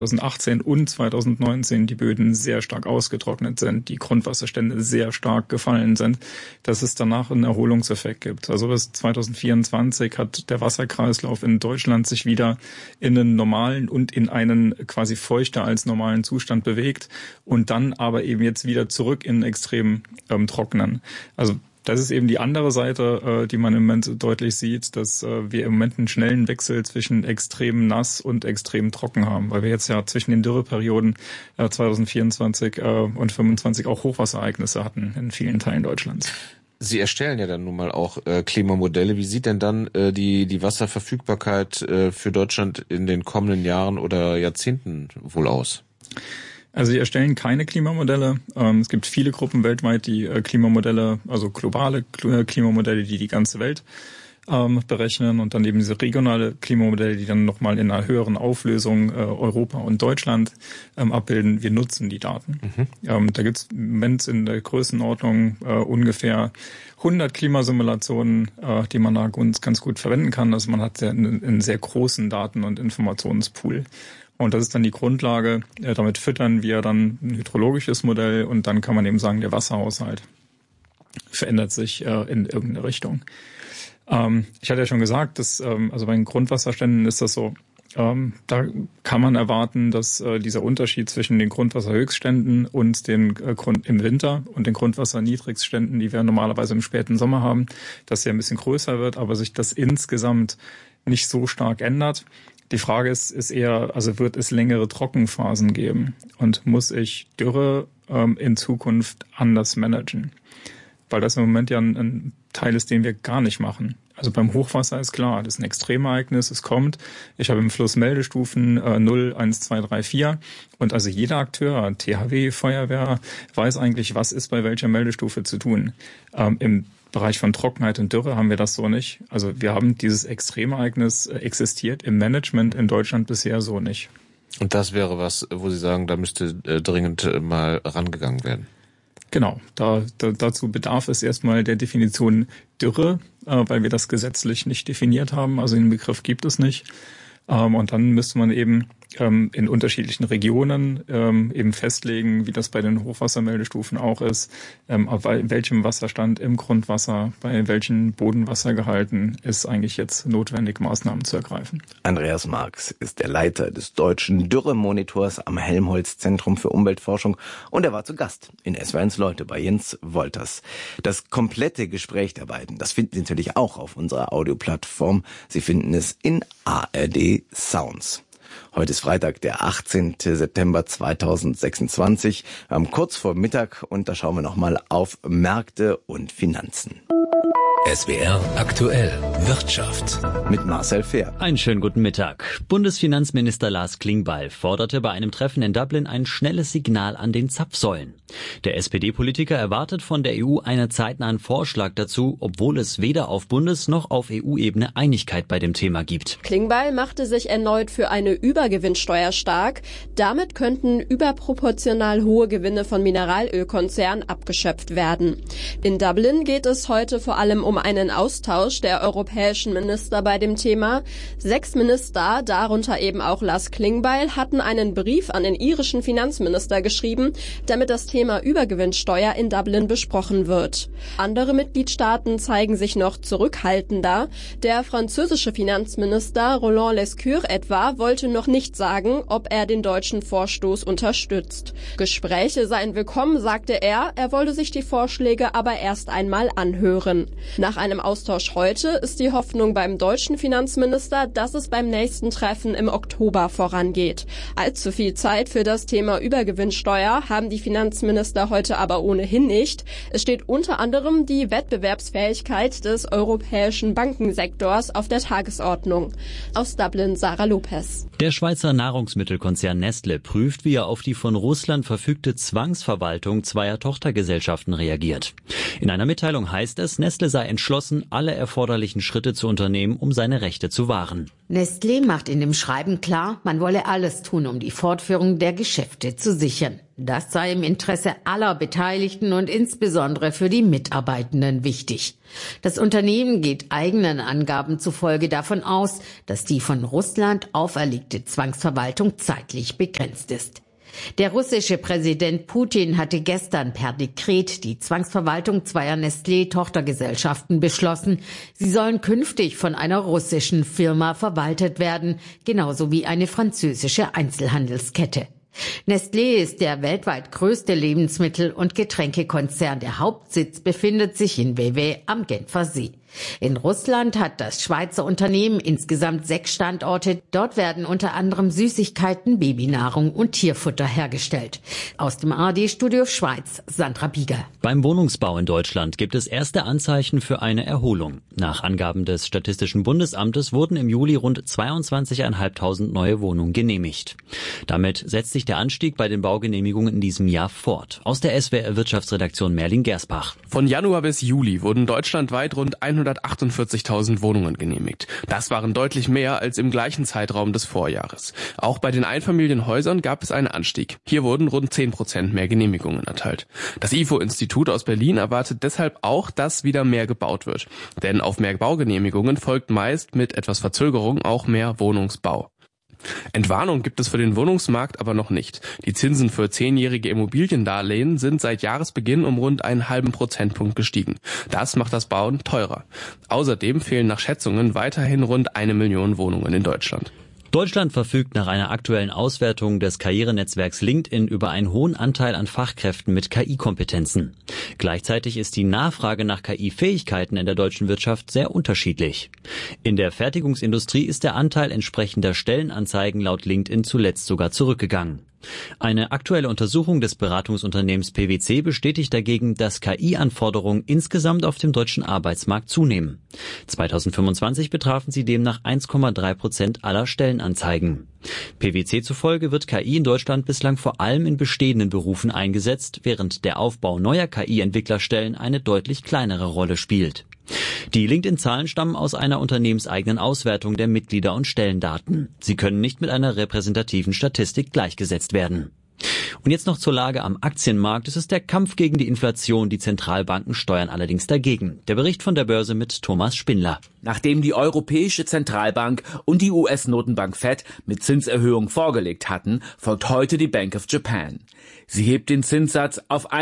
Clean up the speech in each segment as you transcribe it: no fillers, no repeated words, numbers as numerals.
2018 und 2019 die Böden sehr stark ausgetrocknet sind, die Grundwasserstände sehr stark gefallen sind, dass es danach einen Erholungseffekt gibt. Also bis 2024 hat der Wasserkreislauf in Deutschland sich wieder in einen normalen und in einen quasi feuchter als normalen Zustand bewegt und dann aber eben jetzt wieder zurück in extrem trockenen. Also das ist eben die andere Seite, die man im Moment deutlich sieht, dass wir im Moment einen schnellen Wechsel zwischen extrem nass und extrem trocken haben, weil wir jetzt ja zwischen den Dürreperioden 2024 und 2025 auch Hochwasserereignisse hatten in vielen Teilen Deutschlands. Sie erstellen ja dann nun mal auch Klimamodelle. Wie sieht denn dann die Wasserverfügbarkeit für Deutschland in den kommenden Jahren oder Jahrzehnten wohl aus? Also sie erstellen keine Klimamodelle. Es gibt viele Gruppen weltweit, die Klimamodelle, also globale Klimamodelle, die die ganze Welt berechnen und dann eben diese regionale Klimamodelle, die dann nochmal in einer höheren Auflösung Europa und Deutschland abbilden. Wir nutzen die Daten. Da gibt es im Moment in der Größenordnung ungefähr 100 Klimasimulationen, die man da ganz gut verwenden kann. Also man hat ja einen sehr großen Daten- und Informationspool. Und das ist dann die Grundlage. Damit füttern wir dann ein hydrologisches Modell und dann kann man eben sagen, der Wasserhaushalt verändert sich in irgendeine Richtung. Ich hatte ja schon gesagt, dass also bei den Grundwasserständen ist das so, da kann man erwarten, dass dieser Unterschied zwischen den Grundwasserhöchstständen und den im Winter und den Grundwasserniedrigständen, die wir normalerweise im späten Sommer haben, dass der ein bisschen größer wird, aber sich das insgesamt nicht so stark ändert. Die Frage ist eher, also wird es längere Trockenphasen geben und muss ich Dürre in Zukunft anders managen? Weil das im Moment ja ein Teil ist, den wir gar nicht machen. Also beim Hochwasser ist klar, das ist ein Extremereignis, es kommt. Ich habe im Fluss Meldestufen 0, 1, 2, 3, 4 und also jeder Akteur, THW, Feuerwehr, weiß eigentlich, was ist bei welcher Meldestufe zu tun. Im Bereich von Trockenheit und Dürre haben wir das so nicht. Also wir haben dieses Extremereignis existiert im Management in Deutschland bisher so nicht. Und das wäre was, wo Sie sagen, da müsste dringend mal rangegangen werden. Genau, dazu bedarf es erstmal der Definition Dürre, weil wir das gesetzlich nicht definiert haben. Also den Begriff gibt es nicht. Und dann müsste man eben in unterschiedlichen Regionen eben festlegen, wie das bei den Hochwassermeldestufen auch ist, auf welchem Wasserstand im Grundwasser, bei welchen Bodenwassergehalten ist eigentlich jetzt notwendig, Maßnahmen zu ergreifen. Andreas Marx ist der Leiter des deutschen Dürremonitors am Helmholtz-Zentrum für Umweltforschung und er war zu Gast in SWR1 Leute bei Jens Wolters. Das komplette Gespräch der beiden, das finden Sie natürlich auch auf unserer Audioplattform. Sie finden es in ARD Sounds. Heute ist Freitag, der 18. September 2026, kurz vor Mittag und da schauen wir nochmal auf Märkte und Finanzen. SWR aktuell Wirtschaft Mit Marcel Fehr. Einen schönen guten Mittag. Bundesfinanzminister Lars Klingbeil forderte bei einem Treffen in Dublin ein schnelles Signal an den Zapfsäulen. Der SPD-Politiker erwartet von der EU einen zeitnahen Vorschlag dazu, obwohl es weder auf Bundes- noch auf EU-Ebene Einigkeit bei dem Thema gibt. Klingbeil machte sich erneut für eine Übergewinnsteuer stark. Damit könnten überproportional hohe Gewinne von Mineralölkonzernen abgeschöpft werden. In Dublin geht es heute vor allem um einen Austausch der europäischen Minister bei dem Thema. 6 Minister, darunter eben auch Lars Klingbeil, hatten einen Brief an den irischen Finanzminister geschrieben, damit das Thema Übergewinnsteuer in Dublin besprochen wird. Andere Mitgliedstaaten zeigen sich noch zurückhaltender. Der französische Finanzminister Roland Lescure etwa wollte noch nicht sagen, ob er den deutschen Vorstoß unterstützt. Gespräche seien willkommen, sagte er. Er wolle sich die Vorschläge aber erst einmal anhören. Nach einem Austausch heute ist die Hoffnung beim deutschen Finanzminister, dass es beim nächsten Treffen im Oktober vorangeht. Allzu viel Zeit für das Thema Übergewinnsteuer haben die Finanzminister heute aber ohnehin nicht. Es steht unter anderem die Wettbewerbsfähigkeit des europäischen Bankensektors auf der Tagesordnung. Aus Dublin Sarah Lopez. Der Schweizer Nahrungsmittelkonzern Nestle prüft, wie er auf die von Russland verfügte Zwangsverwaltung zweier Tochtergesellschaften reagiert. In einer Mitteilung heißt es, Nestle sei entschlossen, alle erforderlichen Schritte zu unternehmen, um seine Rechte zu wahren. Nestlé macht in dem Schreiben klar, man wolle alles tun, um die Fortführung der Geschäfte zu sichern. Das sei im Interesse aller Beteiligten und insbesondere für die Mitarbeitenden wichtig. Das Unternehmen geht eigenen Angaben zufolge davon aus, dass die von Russland auferlegte Zwangsverwaltung zeitlich begrenzt ist. Der russische Präsident Putin hatte gestern per Dekret die Zwangsverwaltung zweier Nestlé-Tochtergesellschaften beschlossen. Sie sollen künftig von einer russischen Firma verwaltet werden, genauso wie eine französische Einzelhandelskette. Nestlé ist der weltweit größte Lebensmittel- und Getränkekonzern. Der Hauptsitz befindet sich in Vevey am Genfer See. In Russland hat das Schweizer Unternehmen insgesamt 6 Standorte. Dort werden unter anderem Süßigkeiten, Babynahrung und Tierfutter hergestellt. Aus dem ARD-Studio Schweiz, Sandra Bieger. Beim Wohnungsbau in Deutschland gibt es erste Anzeichen für eine Erholung. Nach Angaben des Statistischen Bundesamtes wurden im Juli rund 22.500 neue Wohnungen genehmigt. Damit setzt sich der Anstieg bei den Baugenehmigungen in diesem Jahr fort. Aus der SWR-Wirtschaftsredaktion Merlin Gersbach. Von Januar bis Juli wurden deutschlandweit rund 148.000 Wohnungen genehmigt. Das waren deutlich mehr als im gleichen Zeitraum des Vorjahres. Auch bei den Einfamilienhäusern gab es einen Anstieg. Hier wurden rund 10% mehr Genehmigungen erteilt. Das IFO-Institut aus Berlin erwartet deshalb auch, dass wieder mehr gebaut wird. Denn auf mehr Baugenehmigungen folgt meist mit etwas Verzögerung auch mehr Wohnungsbau. Entwarnung gibt es für den Wohnungsmarkt aber noch nicht. Die Zinsen für 10-jährige Immobiliendarlehen sind seit Jahresbeginn um rund einen halben Prozentpunkt gestiegen. Das macht das Bauen teurer. Außerdem fehlen nach Schätzungen weiterhin rund 1 Million Wohnungen in Deutschland. Deutschland verfügt nach einer aktuellen Auswertung des Karrierenetzwerks LinkedIn über einen hohen Anteil an Fachkräften mit KI-Kompetenzen. Gleichzeitig ist die Nachfrage nach KI-Fähigkeiten in der deutschen Wirtschaft sehr unterschiedlich. In der Fertigungsindustrie ist der Anteil entsprechender Stellenanzeigen laut LinkedIn zuletzt sogar zurückgegangen. Eine aktuelle Untersuchung des Beratungsunternehmens PwC bestätigt dagegen, dass KI-Anforderungen insgesamt auf dem deutschen Arbeitsmarkt zunehmen. 2025 betrafen sie demnach 1,3% aller Stellenanzeigen. PwC zufolge wird KI in Deutschland bislang vor allem in bestehenden Berufen eingesetzt, während der Aufbau neuer KI-Entwicklerstellen eine deutlich kleinere Rolle spielt. Die LinkedIn-Zahlen stammen aus einer unternehmenseigenen Auswertung der Mitglieder- und Stellendaten. Sie können nicht mit einer repräsentativen Statistik gleichgesetzt werden. Und jetzt noch zur Lage am Aktienmarkt. Es ist der Kampf gegen die Inflation. Die Zentralbanken steuern allerdings dagegen. Der Bericht von der Börse mit Thomas Spindler. Nachdem die Europäische Zentralbank und die US-Notenbank Fed mit Zinserhöhungen vorgelegt hatten, folgt heute die Bank of Japan. Sie hebt den Zinssatz auf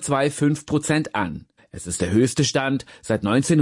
1,25% an. Es ist der höchste Stand seit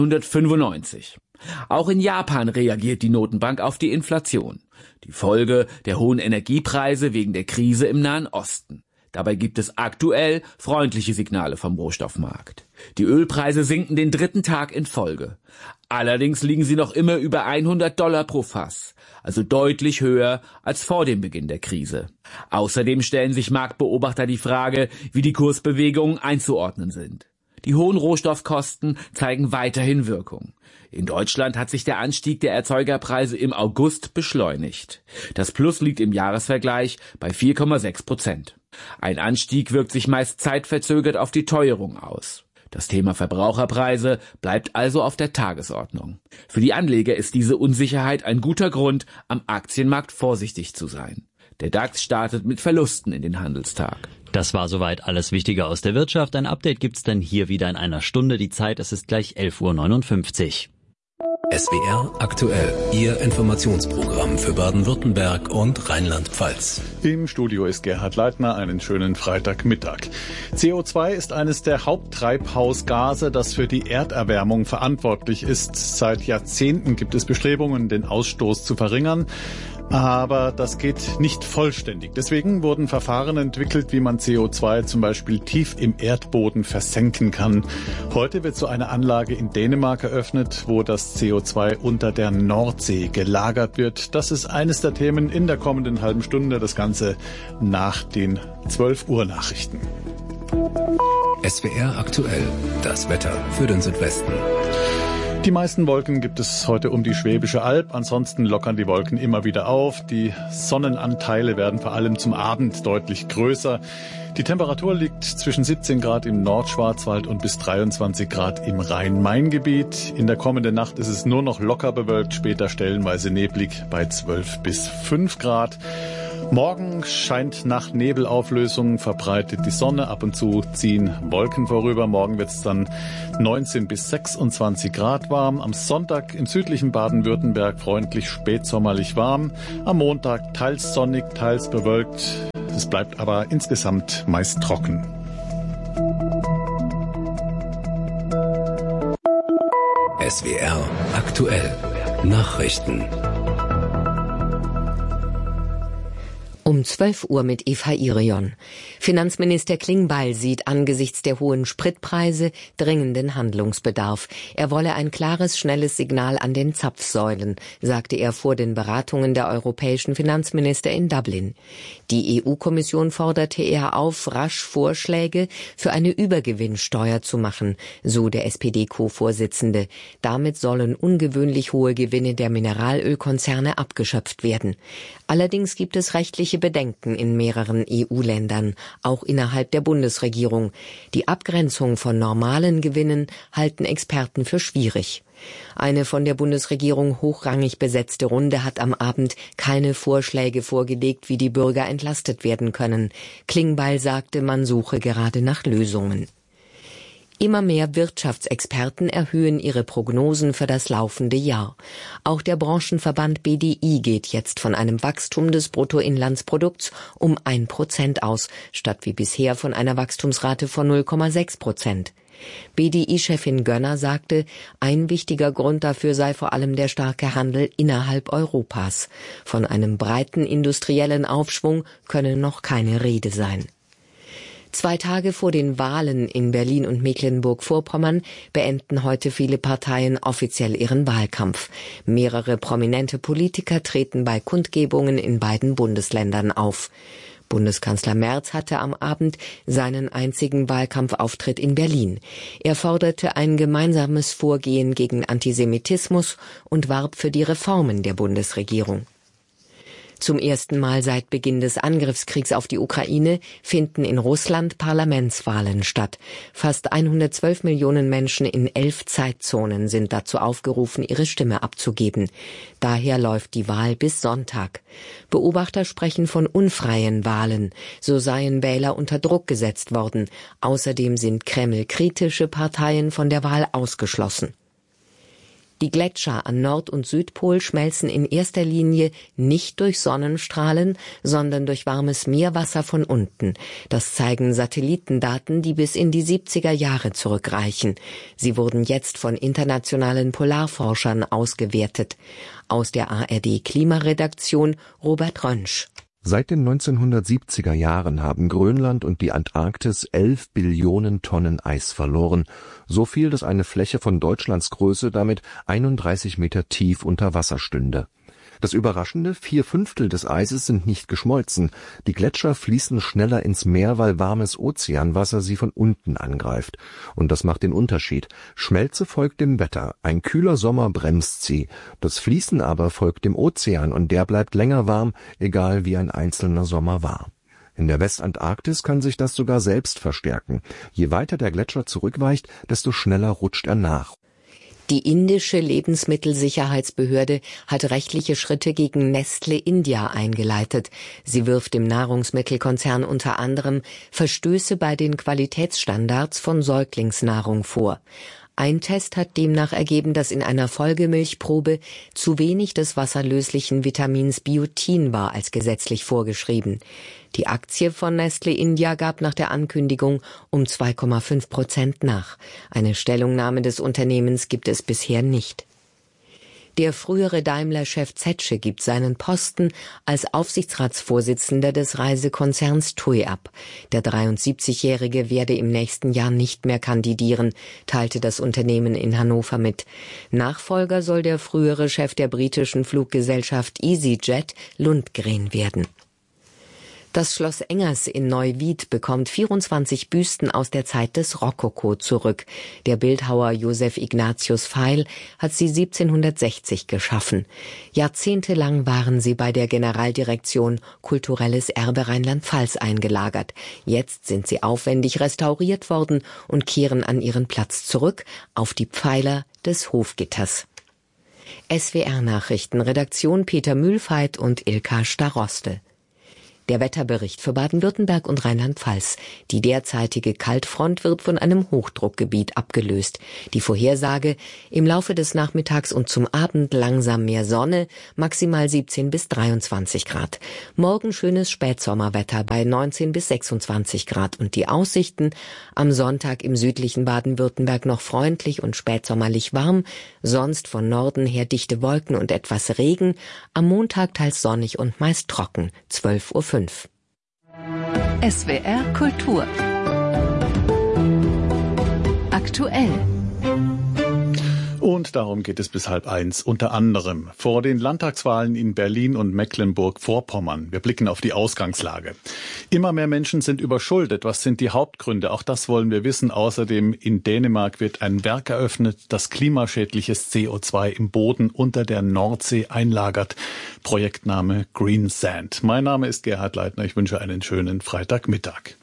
1995. Auch in Japan reagiert die Notenbank auf die Inflation. Die Folge der hohen Energiepreise wegen der Krise im Nahen Osten. Dabei gibt es aktuell freundliche Signale vom Rohstoffmarkt. Die Ölpreise sinken den 3. Tag in Folge. Allerdings liegen sie noch immer über $100 pro Fass, also deutlich höher als vor dem Beginn der Krise. Außerdem stellen sich Marktbeobachter die Frage, wie die Kursbewegungen einzuordnen sind. Die hohen Rohstoffkosten zeigen weiterhin Wirkung. In Deutschland hat sich der Anstieg der Erzeugerpreise im August beschleunigt. Das Plus liegt im Jahresvergleich bei 4,6%. Ein Anstieg wirkt sich meist zeitverzögert auf die Teuerung aus. Das Thema Verbraucherpreise bleibt also auf der Tagesordnung. Für die Anleger ist diese Unsicherheit ein guter Grund, am Aktienmarkt vorsichtig zu sein. Der DAX startet mit Verlusten in den Handelstag. Das war soweit alles Wichtige aus der Wirtschaft. Ein Update gibt's dann hier wieder in einer Stunde. Die Zeit, es ist gleich 11:59 Uhr. SWR aktuell, Ihr Informationsprogramm für Baden-Württemberg und Rheinland-Pfalz. Im Studio ist Gerhard Leitner, einen schönen Freitagmittag. CO2 ist eines der Haupttreibhausgase, das für die Erderwärmung verantwortlich ist. Seit Jahrzehnten gibt es Bestrebungen, den Ausstoß zu verringern. Aber das geht nicht vollständig. Deswegen wurden Verfahren entwickelt, wie man CO2 zum Beispiel tief im Erdboden versenken kann. Heute wird so eine Anlage in Dänemark eröffnet, wo das CO2 unter der Nordsee gelagert wird. Das ist eines der Themen in der kommenden halben Stunde. Das Ganze nach den 12 Uhr Nachrichten. SWR aktuell, das Wetter für den Südwesten. Die meisten Wolken gibt es heute um die Schwäbische Alb. Ansonsten lockern die Wolken immer wieder auf. Die Sonnenanteile werden vor allem zum Abend deutlich größer. Die Temperatur liegt zwischen 17 Grad im Nordschwarzwald und bis 23 Grad im Rhein-Main-Gebiet. In der kommenden Nacht ist es nur noch locker bewölkt, später stellenweise neblig bei 12 bis 5 Grad. Morgen scheint nach Nebelauflösung verbreitet die Sonne. Ab und zu ziehen Wolken vorüber. Morgen wird es dann 19 bis 26 Grad warm. Am Sonntag im südlichen Baden-Württemberg freundlich spätsommerlich warm. Am Montag teils sonnig, teils bewölkt. Es bleibt aber insgesamt meist trocken. SWR aktuell. Nachrichten. Um 12 Uhr mit Eva Irion. Finanzminister Klingbeil sieht angesichts der hohen Spritpreise dringenden Handlungsbedarf. Er wolle ein klares, schnelles Signal an den Zapfsäulen, sagte er vor den Beratungen der europäischen Finanzminister in Dublin. Die EU-Kommission forderte er auf, rasch Vorschläge für eine Übergewinnsteuer zu machen, so der SPD-Co-Vorsitzende. Damit sollen ungewöhnlich hohe Gewinne der Mineralölkonzerne abgeschöpft werden. Allerdings gibt es rechtliche Bedenken in mehreren EU-Ländern, auch innerhalb der Bundesregierung. Die Abgrenzung von normalen Gewinnen halten Experten für schwierig. Eine von der Bundesregierung hochrangig besetzte Runde hat am Abend keine Vorschläge vorgelegt, wie die Bürger entlastet werden können. Klingbeil sagte, man suche gerade nach Lösungen. Immer mehr Wirtschaftsexperten erhöhen ihre Prognosen für das laufende Jahr. Auch der Branchenverband BDI geht jetzt von einem Wachstum des Bruttoinlandsprodukts um 1% aus, statt wie bisher von einer Wachstumsrate von 0,6%. BDI-Chefin Gönner sagte, ein wichtiger Grund dafür sei vor allem der starke Handel innerhalb Europas. Von einem breiten industriellen Aufschwung könne noch keine Rede sein. 2 Tage vor den Wahlen in Berlin und Mecklenburg-Vorpommern beenden heute viele Parteien offiziell ihren Wahlkampf. Mehrere prominente Politiker treten bei Kundgebungen in beiden Bundesländern auf. Bundeskanzler Merz hatte am Abend seinen einzigen Wahlkampfauftritt in Berlin. Er forderte ein gemeinsames Vorgehen gegen Antisemitismus und warb für die Reformen der Bundesregierung. Zum ersten Mal seit Beginn des Angriffskriegs auf die Ukraine finden in Russland Parlamentswahlen statt. Fast 112 Millionen Menschen in 11 Zeitzonen sind dazu aufgerufen, ihre Stimme abzugeben. Daher läuft die Wahl bis Sonntag. Beobachter sprechen von unfreien Wahlen. So seien Wähler unter Druck gesetzt worden. Außerdem sind Kreml-kritische Parteien von der Wahl ausgeschlossen. Die Gletscher an Nord- und Südpol schmelzen in erster Linie nicht durch Sonnenstrahlen, sondern durch warmes Meerwasser von unten. Das zeigen Satellitendaten, die bis in die 70er Jahre zurückreichen. Sie wurden jetzt von internationalen Polarforschern ausgewertet. Aus der ARD-Klimaredaktion Robert Rönsch. Seit den 1970er Jahren haben Grönland und die Antarktis 11 Billionen Tonnen Eis verloren. So viel, dass eine Fläche von Deutschlands Größe damit 31 Meter tief unter Wasser stünde. Das Überraschende, 4/5 des Eises sind nicht geschmolzen. Die Gletscher fließen schneller ins Meer, weil warmes Ozeanwasser sie von unten angreift. Und das macht den Unterschied. Schmelze folgt dem Wetter. Ein kühler Sommer bremst sie. Das Fließen aber folgt dem Ozean und der bleibt länger warm, egal wie ein einzelner Sommer war. In der Westantarktis kann sich das sogar selbst verstärken. Je weiter der Gletscher zurückweicht, desto schneller rutscht er nach. Die indische Lebensmittelsicherheitsbehörde hat rechtliche Schritte gegen Nestle India eingeleitet. Sie wirft dem Nahrungsmittelkonzern unter anderem Verstöße bei den Qualitätsstandards von Säuglingsnahrung vor. Ein Test hat demnach ergeben, dass in einer Folgemilchprobe zu wenig des wasserlöslichen Vitamins Biotin war als gesetzlich vorgeschrieben. Die Aktie von Nestle India gab nach der Ankündigung um 2,5% nach. Eine Stellungnahme des Unternehmens gibt es bisher nicht. Der frühere Daimler-Chef Zetsche gibt seinen Posten als Aufsichtsratsvorsitzender des Reisekonzerns TUI ab. Der 73-Jährige werde im nächsten Jahr nicht mehr kandidieren, teilte das Unternehmen in Hannover mit. Nachfolger soll der frühere Chef der britischen Fluggesellschaft EasyJet, Lundgren, werden. Das Schloss Engers in Neuwied bekommt 24 Büsten aus der Zeit des Rokoko zurück. Der Bildhauer Josef Ignatius Pfeil hat sie 1760 geschaffen. Jahrzehntelang waren sie bei der Generaldirektion Kulturelles Erbe Rheinland-Pfalz eingelagert. Jetzt sind sie aufwendig restauriert worden und kehren an ihren Platz zurück auf die Pfeiler des Hofgitters. SWR-Nachrichten, Redaktion Peter Mühlfeit und Ilka Staroste. Der Wetterbericht für Baden-Württemberg und Rheinland-Pfalz. Die derzeitige Kaltfront wird von einem Hochdruckgebiet abgelöst. Die Vorhersage: im Laufe des Nachmittags und zum Abend langsam mehr Sonne, maximal 17 bis 23 Grad. Morgen schönes Spätsommerwetter bei 19 bis 26 Grad. Und die Aussichten: am Sonntag im südlichen Baden-Württemberg noch freundlich und spätsommerlich warm, sonst von Norden her dichte Wolken und etwas Regen. Am Montag teils sonnig und meist trocken, 12:05 Uhr. SWR Kultur. Aktuell. Und darum geht es bis 12:30, unter anderem vor den Landtagswahlen in Berlin und Mecklenburg-Vorpommern. Wir blicken auf die Ausgangslage. Immer mehr Menschen sind überschuldet. Was sind die Hauptgründe? Auch das wollen wir wissen. Außerdem in Dänemark wird ein Werk eröffnet, das klimaschädliches CO2 im Boden unter der Nordsee einlagert. Projektname Green Sand. Mein Name ist Gerhard Leitner. Ich wünsche einen schönen Freitagmittag.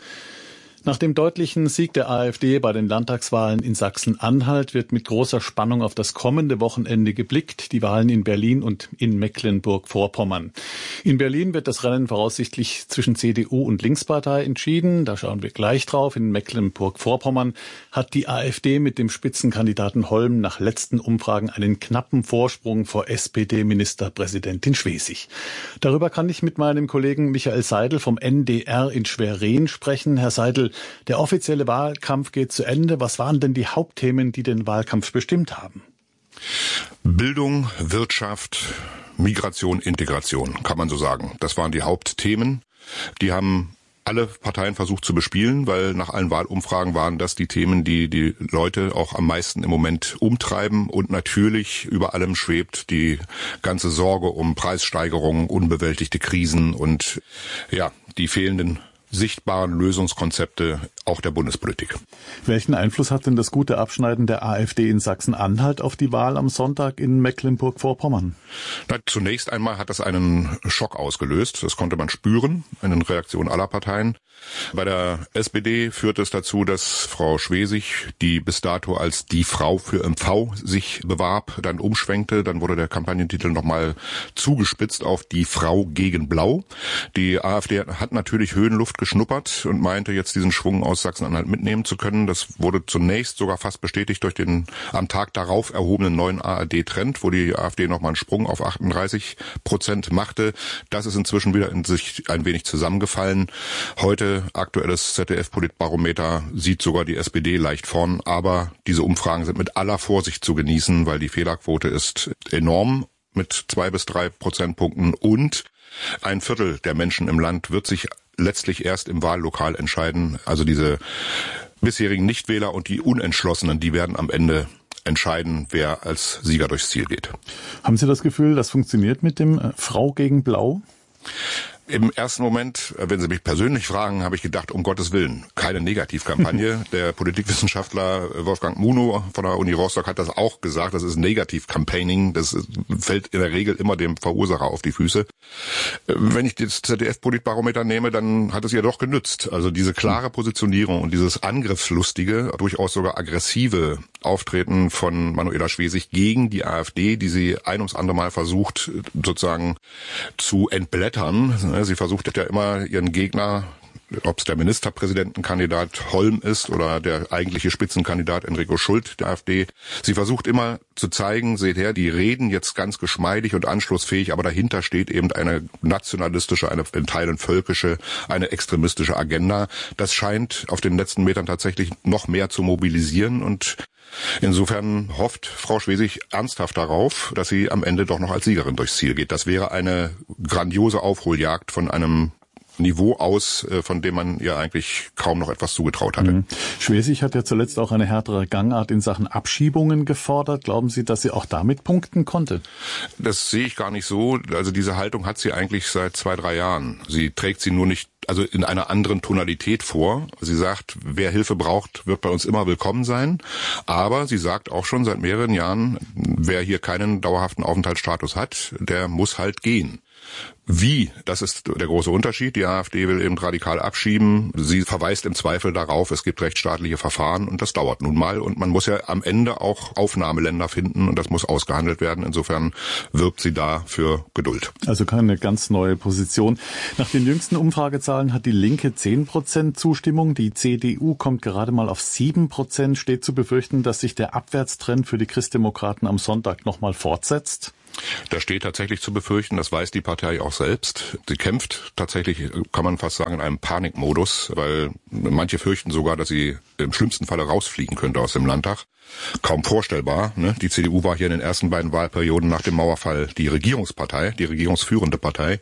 Nach dem deutlichen Sieg der AfD bei den Landtagswahlen in Sachsen-Anhalt wird mit großer Spannung auf das kommende Wochenende geblickt, die Wahlen in Berlin und in Mecklenburg-Vorpommern. In Berlin wird das Rennen voraussichtlich zwischen CDU und Linkspartei entschieden. Da schauen wir gleich drauf. In Mecklenburg-Vorpommern hat die AfD mit dem Spitzenkandidaten Holm nach letzten Umfragen einen knappen Vorsprung vor SPD-Ministerpräsidentin Schwesig. Darüber kann ich mit meinem Kollegen Michael Seidel vom NDR in Schwerin sprechen. Herr Seidel, der offizielle Wahlkampf geht zu Ende. Was waren denn die Hauptthemen, die den Wahlkampf bestimmt haben? Bildung, Wirtschaft, Migration, Integration, kann man so sagen. Das waren die Hauptthemen. Die haben alle Parteien versucht zu bespielen, weil nach allen Wahlumfragen waren das die Themen, die die Leute auch am meisten im Moment umtreiben. Und natürlich über allem schwebt die ganze Sorge um Preissteigerungen, unbewältigte Krisen und ja, die fehlenden sichtbaren Lösungskonzepte auch der Bundespolitik. Welchen Einfluss hat denn das gute Abschneiden der AfD in Sachsen-Anhalt auf die Wahl am Sonntag in Mecklenburg-Vorpommern? Zunächst einmal hat das einen Schock ausgelöst. Das konnte man spüren, eine Reaktion aller Parteien. Bei der SPD führte es dazu, dass Frau Schwesig, die bis dato als die Frau für MV sich bewarb, dann umschwenkte. Dann wurde der Kampagnentitel nochmal zugespitzt auf die Frau gegen Blau. Die AfD hat natürlich Höhenluft geschnuppert und meinte jetzt diesen Schwung aus Sachsen-Anhalt mitnehmen zu können. Das wurde zunächst sogar fast bestätigt durch den am Tag darauf erhobenen neuen ARD-Trend, wo die AfD nochmal einen Sprung auf 38% machte. Das ist inzwischen wieder in sich ein wenig zusammengefallen. Heute aktuelles ZDF-Politbarometer sieht sogar die SPD leicht vorn, aber diese Umfragen sind mit aller Vorsicht zu genießen, weil die Fehlerquote ist enorm mit 2 bis 3 Prozentpunkten und ein Viertel der Menschen im Land wird sich letztlich erst im Wahllokal entscheiden. Also diese bisherigen Nichtwähler und die Unentschlossenen, die werden am Ende entscheiden, wer als Sieger durchs Ziel geht. Haben Sie das Gefühl, das funktioniert mit dem Frau gegen Blau? Im ersten Moment, wenn Sie mich persönlich fragen, habe ich gedacht, um Gottes Willen, keine Negativkampagne. Der Politikwissenschaftler Wolfgang Muno von der Uni Rostock hat das auch gesagt, das ist Negativ-Campaigning, das fällt in der Regel immer dem Verursacher auf die Füße. Wenn ich das ZDF-Politbarometer nehme, dann hat es ja doch genützt. Also diese klare Positionierung und dieses angriffslustige, durchaus sogar aggressive Auftreten von Manuela Schwesig gegen die AfD, die sie ein ums andere Mal versucht, sozusagen zu entblättern. Sie versucht ja immer ihren Gegner, ob es der Ministerpräsidentenkandidat Holm ist oder der eigentliche Spitzenkandidat Enrico Schult der AfD. Sie versucht immer zu zeigen, seht her, die reden jetzt ganz geschmeidig und anschlussfähig, aber dahinter steht eben eine nationalistische, eine in Teilen völkische, eine extremistische Agenda. Das scheint auf den letzten Metern tatsächlich noch mehr zu mobilisieren und insofern hofft Frau Schwesig ernsthaft darauf, dass sie am Ende doch noch als Siegerin durchs Ziel geht. Das wäre eine grandiose Aufholjagd von einem Niveau aus, von dem man ihr eigentlich kaum noch etwas zugetraut hatte. Schwesig hat ja zuletzt auch eine härtere Gangart in Sachen Abschiebungen gefordert. Glauben Sie, dass sie auch damit punkten konnte? Das sehe ich gar nicht so. Also diese Haltung hat sie eigentlich seit 2-3 Jahren. Sie trägt sie nur nicht in einer anderen Tonalität vor. Sie sagt, wer Hilfe braucht, wird bei uns immer willkommen sein. Aber sie sagt auch schon seit mehreren Jahren, wer hier keinen dauerhaften Aufenthaltsstatus hat, der muss halt gehen. Wie? Das ist der große Unterschied. Die AfD will eben radikal abschieben. Sie verweist im Zweifel darauf, es gibt rechtsstaatliche Verfahren und das dauert nun mal. Und man muss ja am Ende auch Aufnahmeländer finden und das muss ausgehandelt werden. Insofern wirbt sie da für Geduld. Also keine ganz neue Position. Nach den jüngsten Umfragezahlen hat die Linke 10% Zustimmung. Die CDU kommt gerade mal auf 7%. Steht zu befürchten, dass sich der Abwärtstrend für die Christdemokraten am Sonntag nochmal fortsetzt? Da steht tatsächlich zu befürchten, das weiß die Partei auch selbst. Sie kämpft tatsächlich, kann man fast sagen, in einem Panikmodus, weil manche fürchten sogar, dass sie im schlimmsten Falle rausfliegen könnte aus dem Landtag. Kaum vorstellbar, ne? Die CDU war hier in den ersten beiden Wahlperioden nach dem Mauerfall die Regierungspartei, die regierungsführende Partei.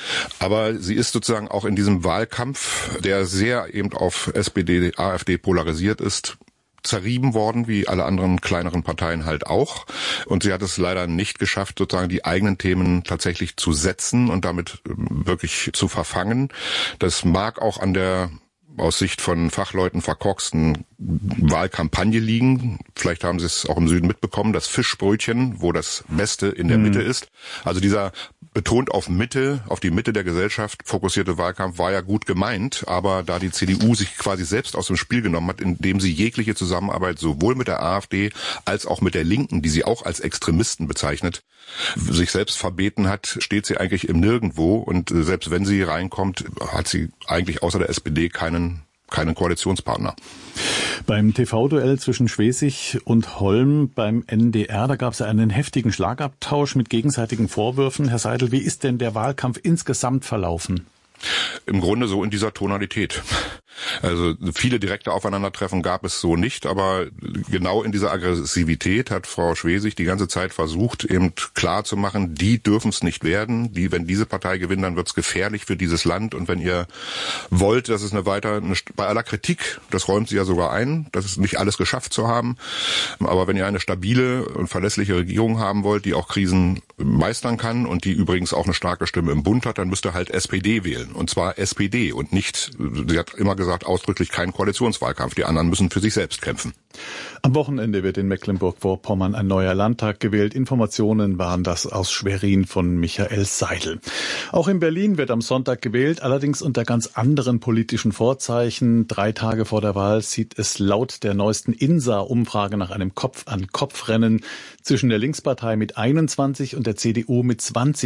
Aber sie ist sozusagen auch in diesem Wahlkampf, der sehr eben auf SPD, AfD polarisiert ist, zerrieben worden, wie alle anderen kleineren Parteien halt auch. Und sie hat es leider nicht geschafft, sozusagen die eigenen Themen tatsächlich zu setzen und damit wirklich zu verfangen. Das mag auch an der aus Sicht von Fachleuten verkorksten Wahlkampagne liegen. Vielleicht haben Sie es auch im Süden mitbekommen, das Fischbrötchen, wo das Beste in der Mitte ist. Also dieser betont auf Mitte, auf die Mitte der Gesellschaft fokussierte Wahlkampf war ja gut gemeint, aber da die CDU sich quasi selbst aus dem Spiel genommen hat, indem sie jegliche Zusammenarbeit sowohl mit der AfD als auch mit der Linken, die sie auch als Extremisten bezeichnet, sich selbst verbeten hat, steht sie eigentlich im Nirgendwo und selbst wenn sie reinkommt, hat sie eigentlich außer der SPD keinen Koalitionspartner. Beim TV-Duell zwischen Schwesig und Holm beim NDR, da gab es ja einen heftigen Schlagabtausch mit gegenseitigen Vorwürfen. Herr Seidel, wie ist denn der Wahlkampf insgesamt verlaufen? Im Grunde so in dieser Tonalität. Also viele direkte Aufeinandertreffen gab es so nicht, aber genau in dieser Aggressivität hat Frau Schwesig die ganze Zeit versucht, eben klar zu machen, die dürfen es nicht werden. Wenn diese Partei gewinnt, dann wird es gefährlich für dieses Land. Und wenn ihr wollt, dass es bei aller Kritik, das räumt sie ja sogar ein, das ist nicht alles geschafft zu haben, aber wenn ihr eine stabile und verlässliche Regierung haben wollt, die auch Krisen meistern kann und die übrigens auch eine starke Stimme im Bund hat, dann müsst ihr halt SPD wählen. Und zwar SPD und nicht, sie hat immer gesagt, ausdrücklich keinen Koalitionswahlkampf. Die anderen müssen für sich selbst kämpfen. Am Wochenende wird in Mecklenburg-Vorpommern ein neuer Landtag gewählt. Informationen waren das aus Schwerin von Michael Seidel. Auch in Berlin wird am Sonntag gewählt, allerdings unter ganz anderen politischen Vorzeichen. 3 Tage vor der Wahl sieht es laut der neuesten INSA-Umfrage nach einem Kopf-an-Kopf-Rennen zwischen der Linkspartei mit 21 und der CDU mit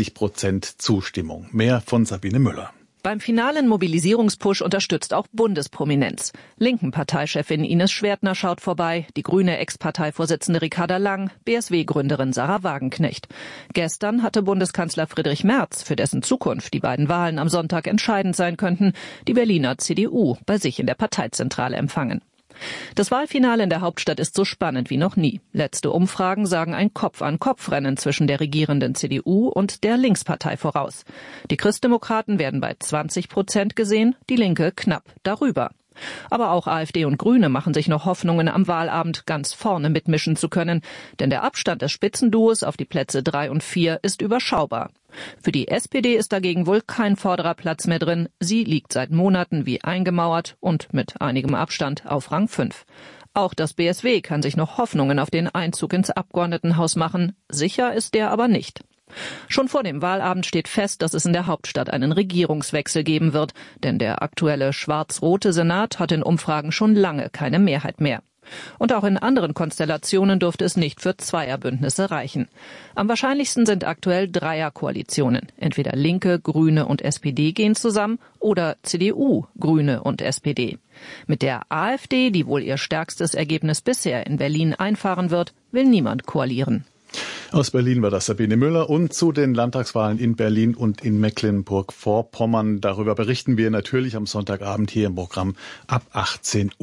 20% Zustimmung. Mehr von Sabine Müller. Beim finalen Mobilisierungspush unterstützt auch Bundesprominenz. Linken Parteichefin Ines Schwertner schaut vorbei, die grüne Ex-Parteivorsitzende Ricarda Lang, BSW-Gründerin Sarah Wagenknecht. Gestern hatte Bundeskanzler Friedrich Merz, für dessen Zukunft die beiden Wahlen am Sonntag entscheidend sein könnten, die Berliner CDU bei sich in der Parteizentrale empfangen. Das Wahlfinale in der Hauptstadt ist so spannend wie noch nie. Letzte Umfragen sagen ein Kopf-an-Kopf-Rennen zwischen der regierenden CDU und der Linkspartei voraus. Die Christdemokraten werden bei 20% gesehen, die Linke knapp darüber. Aber auch AfD und Grüne machen sich noch Hoffnungen, am Wahlabend ganz vorne mitmischen zu können. Denn der Abstand des Spitzenduos auf die Plätze 3 und 4 ist überschaubar. Für die SPD ist dagegen wohl kein vorderer Platz mehr drin. Sie liegt seit Monaten wie eingemauert und mit einigem Abstand auf Rang 5. Auch das BSW kann sich noch Hoffnungen auf den Einzug ins Abgeordnetenhaus machen. Sicher ist der aber nicht. Schon vor dem Wahlabend steht fest, dass es in der Hauptstadt einen Regierungswechsel geben wird, denn der aktuelle schwarz-rote Senat hat in Umfragen schon lange keine Mehrheit mehr. Und auch in anderen Konstellationen dürfte es nicht für Zweierbündnisse reichen. Am wahrscheinlichsten sind aktuell Dreierkoalitionen. Entweder Linke, Grüne und SPD gehen zusammen oder CDU, Grüne und SPD. Mit der AfD, die wohl ihr stärkstes Ergebnis bisher in Berlin einfahren wird, will niemand koalieren. Aus Berlin war das Sabine Müller und zu den Landtagswahlen in Berlin und in Mecklenburg-Vorpommern. Darüber berichten wir natürlich am Sonntagabend hier im Programm ab 18 Uhr.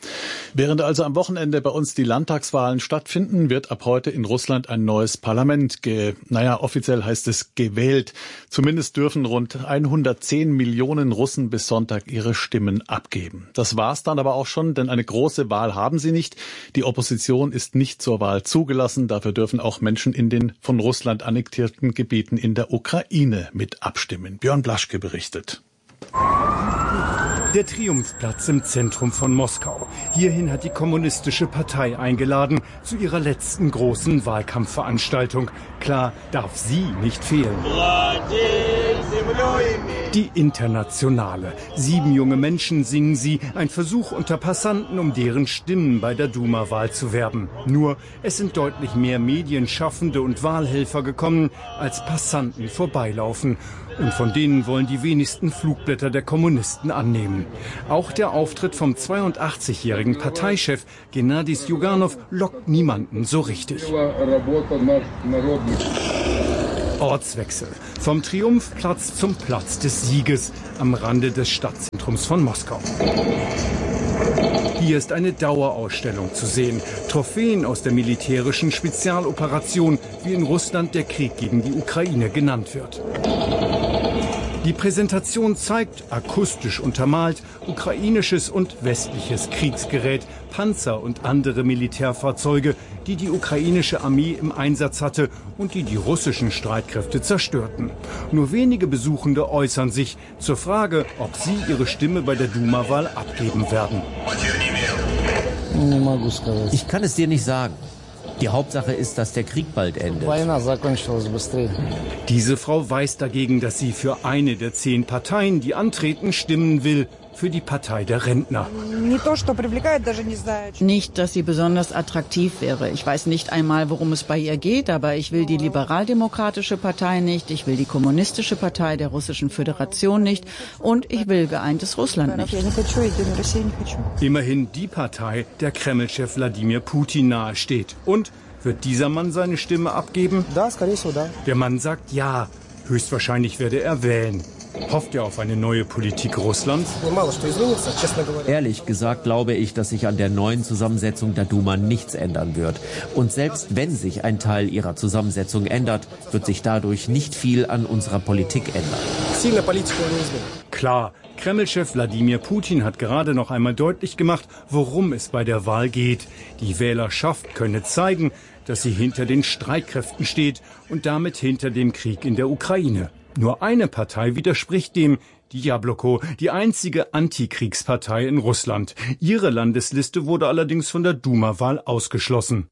Während also am Wochenende bei uns die Landtagswahlen stattfinden, wird ab heute in Russland ein neues Parlament offiziell heißt es gewählt. Zumindest dürfen rund 110 Millionen Russen bis Sonntag ihre Stimmen abgeben. Das war's dann aber auch schon, denn eine große Wahl haben sie nicht. Die Opposition ist nicht zur Wahl zugelassen. Dafür dürfen auch Menschen in den von Russland annektierten Gebieten in der Ukraine mit abstimmen. Björn Blaschke berichtet. Der Triumphplatz im Zentrum von Moskau. Hierhin hat die Kommunistische Partei eingeladen zu ihrer letzten großen Wahlkampfveranstaltung. Klar, darf sie nicht fehlen. Die Internationale. 7 junge Menschen singen sie, ein Versuch unter Passanten, um deren Stimmen bei der Duma-Wahl zu werben. Nur, es sind deutlich mehr Medienschaffende und Wahlhelfer gekommen, als Passanten vorbeilaufen. Und von denen wollen die wenigsten Flugblätter der Kommunisten annehmen. Auch der Auftritt vom 82-jährigen Parteichef Gennady Sjuganov lockt niemanden so richtig. Ortswechsel. Vom Triumphplatz zum Platz des Sieges am Rande des Stadtzentrums von Moskau. Hier ist eine Dauerausstellung zu sehen. Trophäen aus der militärischen Spezialoperation, wie in Russland der Krieg gegen die Ukraine genannt wird. Die Präsentation zeigt, akustisch untermalt, ukrainisches und westliches Kriegsgerät, Panzer und andere Militärfahrzeuge, die die ukrainische Armee im Einsatz hatte und die russischen Streitkräfte zerstörten. Nur wenige Besuchende äußern sich zur Frage, ob sie ihre Stimme bei der Duma-Wahl abgeben werden. Ich kann es dir nicht sagen. Die Hauptsache ist, dass der Krieg bald endet. Diese Frau weiß dagegen, dass sie für eine der 10 Parteien, die antreten, stimmen will. Für die Partei der Rentner. Nicht, dass sie besonders attraktiv wäre. Ich weiß nicht einmal, worum es bei ihr geht, aber ich will die liberaldemokratische Partei nicht, ich will die kommunistische Partei der Russischen Föderation nicht und ich will geeintes Russland nicht. Immerhin die Partei, der Kreml-Chef Wladimir Putin nahesteht. Und wird dieser Mann seine Stimme abgeben? Der Mann sagt ja. Höchstwahrscheinlich werde er wählen. Hofft er auf eine neue Politik Russlands? Ehrlich gesagt glaube ich, dass sich an der neuen Zusammensetzung der Duma nichts ändern wird. Und selbst wenn sich ein Teil ihrer Zusammensetzung ändert, wird sich dadurch nicht viel an unserer Politik ändern. Klar, Kreml-Chef Wladimir Putin hat gerade noch einmal deutlich gemacht, worum es bei der Wahl geht. Die Wählerschaft könne zeigen, dass sie hinter den Streitkräften steht und damit hinter dem Krieg in der Ukraine. Nur eine Partei widerspricht dem, die Jabloko, die einzige Antikriegspartei in Russland. Ihre Landesliste wurde allerdings von der Duma-Wahl ausgeschlossen.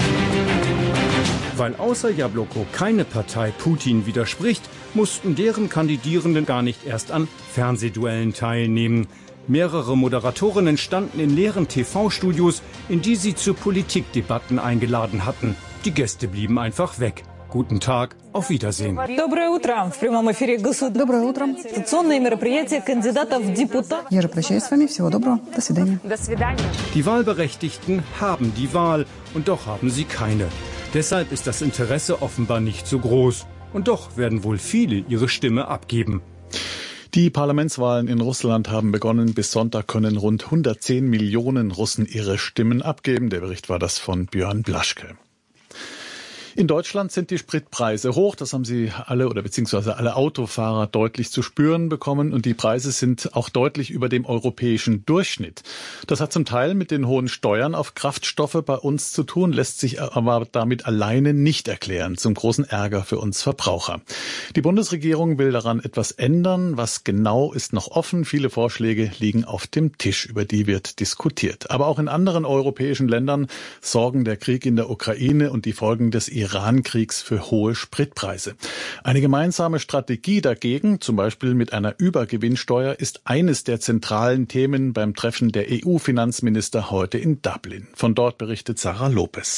Weil außer Jabloko keine Partei Putin widerspricht, mussten deren Kandidierenden gar nicht erst an Fernsehduellen teilnehmen. Mehrere Moderatorinnen standen in leeren TV-Studios, in die sie zu Politikdebatten eingeladen hatten. Die Gäste blieben einfach weg. Guten Tag, auf Wiedersehen. Доброе утро. В прямом эфире государственное. Доброе утро. Конституционное мероприятие кандидатов в депутаты. Я же прощаюсь с вами. Всего доброго. До свидания. До свидания. Die Wahlberechtigten haben die Wahl und doch haben sie keine. Deshalb ist das Interesse offenbar nicht so groß. Und doch werden wohl viele ihre Stimme abgeben. Die Parlamentswahlen in Russland haben begonnen. Bis Sonntag können rund 110 Millionen Russen ihre Stimmen abgeben. Der Bericht war das von Björn Blaschke. In Deutschland sind die Spritpreise hoch. Das haben Sie alle oder beziehungsweise alle Autofahrer deutlich zu spüren bekommen. Und die Preise sind auch deutlich über dem europäischen Durchschnitt. Das hat zum Teil mit den hohen Steuern auf Kraftstoffe bei uns zu tun, lässt sich aber damit alleine nicht erklären, zum großen Ärger für uns Verbraucher. Die Bundesregierung will daran etwas ändern. Was genau ist noch offen? Viele Vorschläge liegen auf dem Tisch, über die wird diskutiert. Aber auch in anderen europäischen Ländern sorgen der Krieg in der Ukraine und die Folgen des Iran-Kriegs für hohe Spritpreise. Eine gemeinsame Strategie dagegen, zum Beispiel mit einer Übergewinnsteuer, ist eines der zentralen Themen beim Treffen der EU-Finanzminister heute in Dublin. Von dort berichtet Sarah Lopez.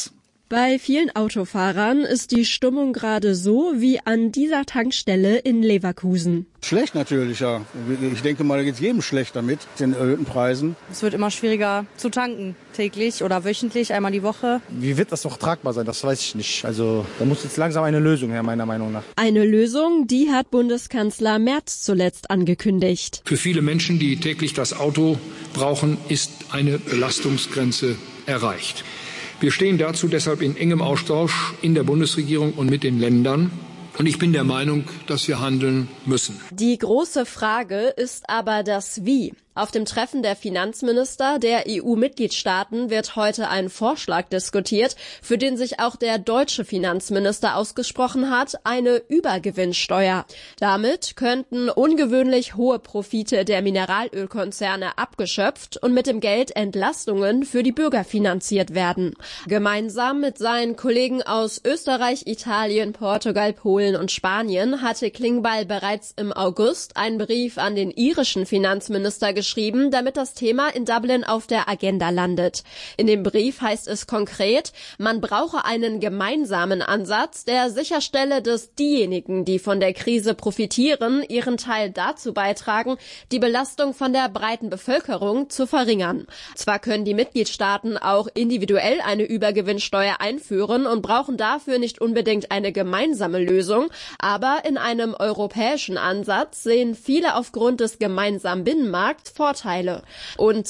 Bei vielen Autofahrern ist die Stimmung gerade so wie an dieser Tankstelle in Leverkusen. Schlecht natürlich, ja. Ich denke mal, da geht es jedem schlecht damit, den erhöhten Preisen. Es wird immer schwieriger zu tanken, täglich oder wöchentlich, einmal die Woche. Wie wird das noch tragbar sein, das weiß ich nicht. Also da muss jetzt langsam eine Lösung her, meiner Meinung nach. Eine Lösung, die hat Bundeskanzler Merz zuletzt angekündigt. Für viele Menschen, die täglich das Auto brauchen, ist eine Belastungsgrenze erreicht. Wir stehen dazu deshalb in engem Austausch in der Bundesregierung und mit den Ländern. Und ich bin der Meinung, dass wir handeln müssen. Die große Frage ist aber das Wie. Auf dem Treffen der Finanzminister der EU-Mitgliedstaaten wird heute ein Vorschlag diskutiert, für den sich auch der deutsche Finanzminister ausgesprochen hat, eine Übergewinnsteuer. Damit könnten ungewöhnlich hohe Profite der Mineralölkonzerne abgeschöpft und mit dem Geld Entlastungen für die Bürger finanziert werden. Gemeinsam mit seinen Kollegen aus Österreich, Italien, Portugal, Polen und Spanien hatte Klingbeil bereits im August einen Brief an den irischen Finanzminister geschrieben, damit das Thema in Dublin auf der Agenda landet. In dem Brief heißt es konkret, man brauche einen gemeinsamen Ansatz, der sicherstelle, dass diejenigen, die von der Krise profitieren, ihren Teil dazu beitragen, die Belastung von der breiten Bevölkerung zu verringern. Zwar können die Mitgliedstaaten auch individuell eine Übergewinnsteuer einführen und brauchen dafür nicht unbedingt eine gemeinsame Lösung, aber in einem europäischen Ansatz sehen viele aufgrund des gemeinsamen Binnenmarkts Vorteile. Und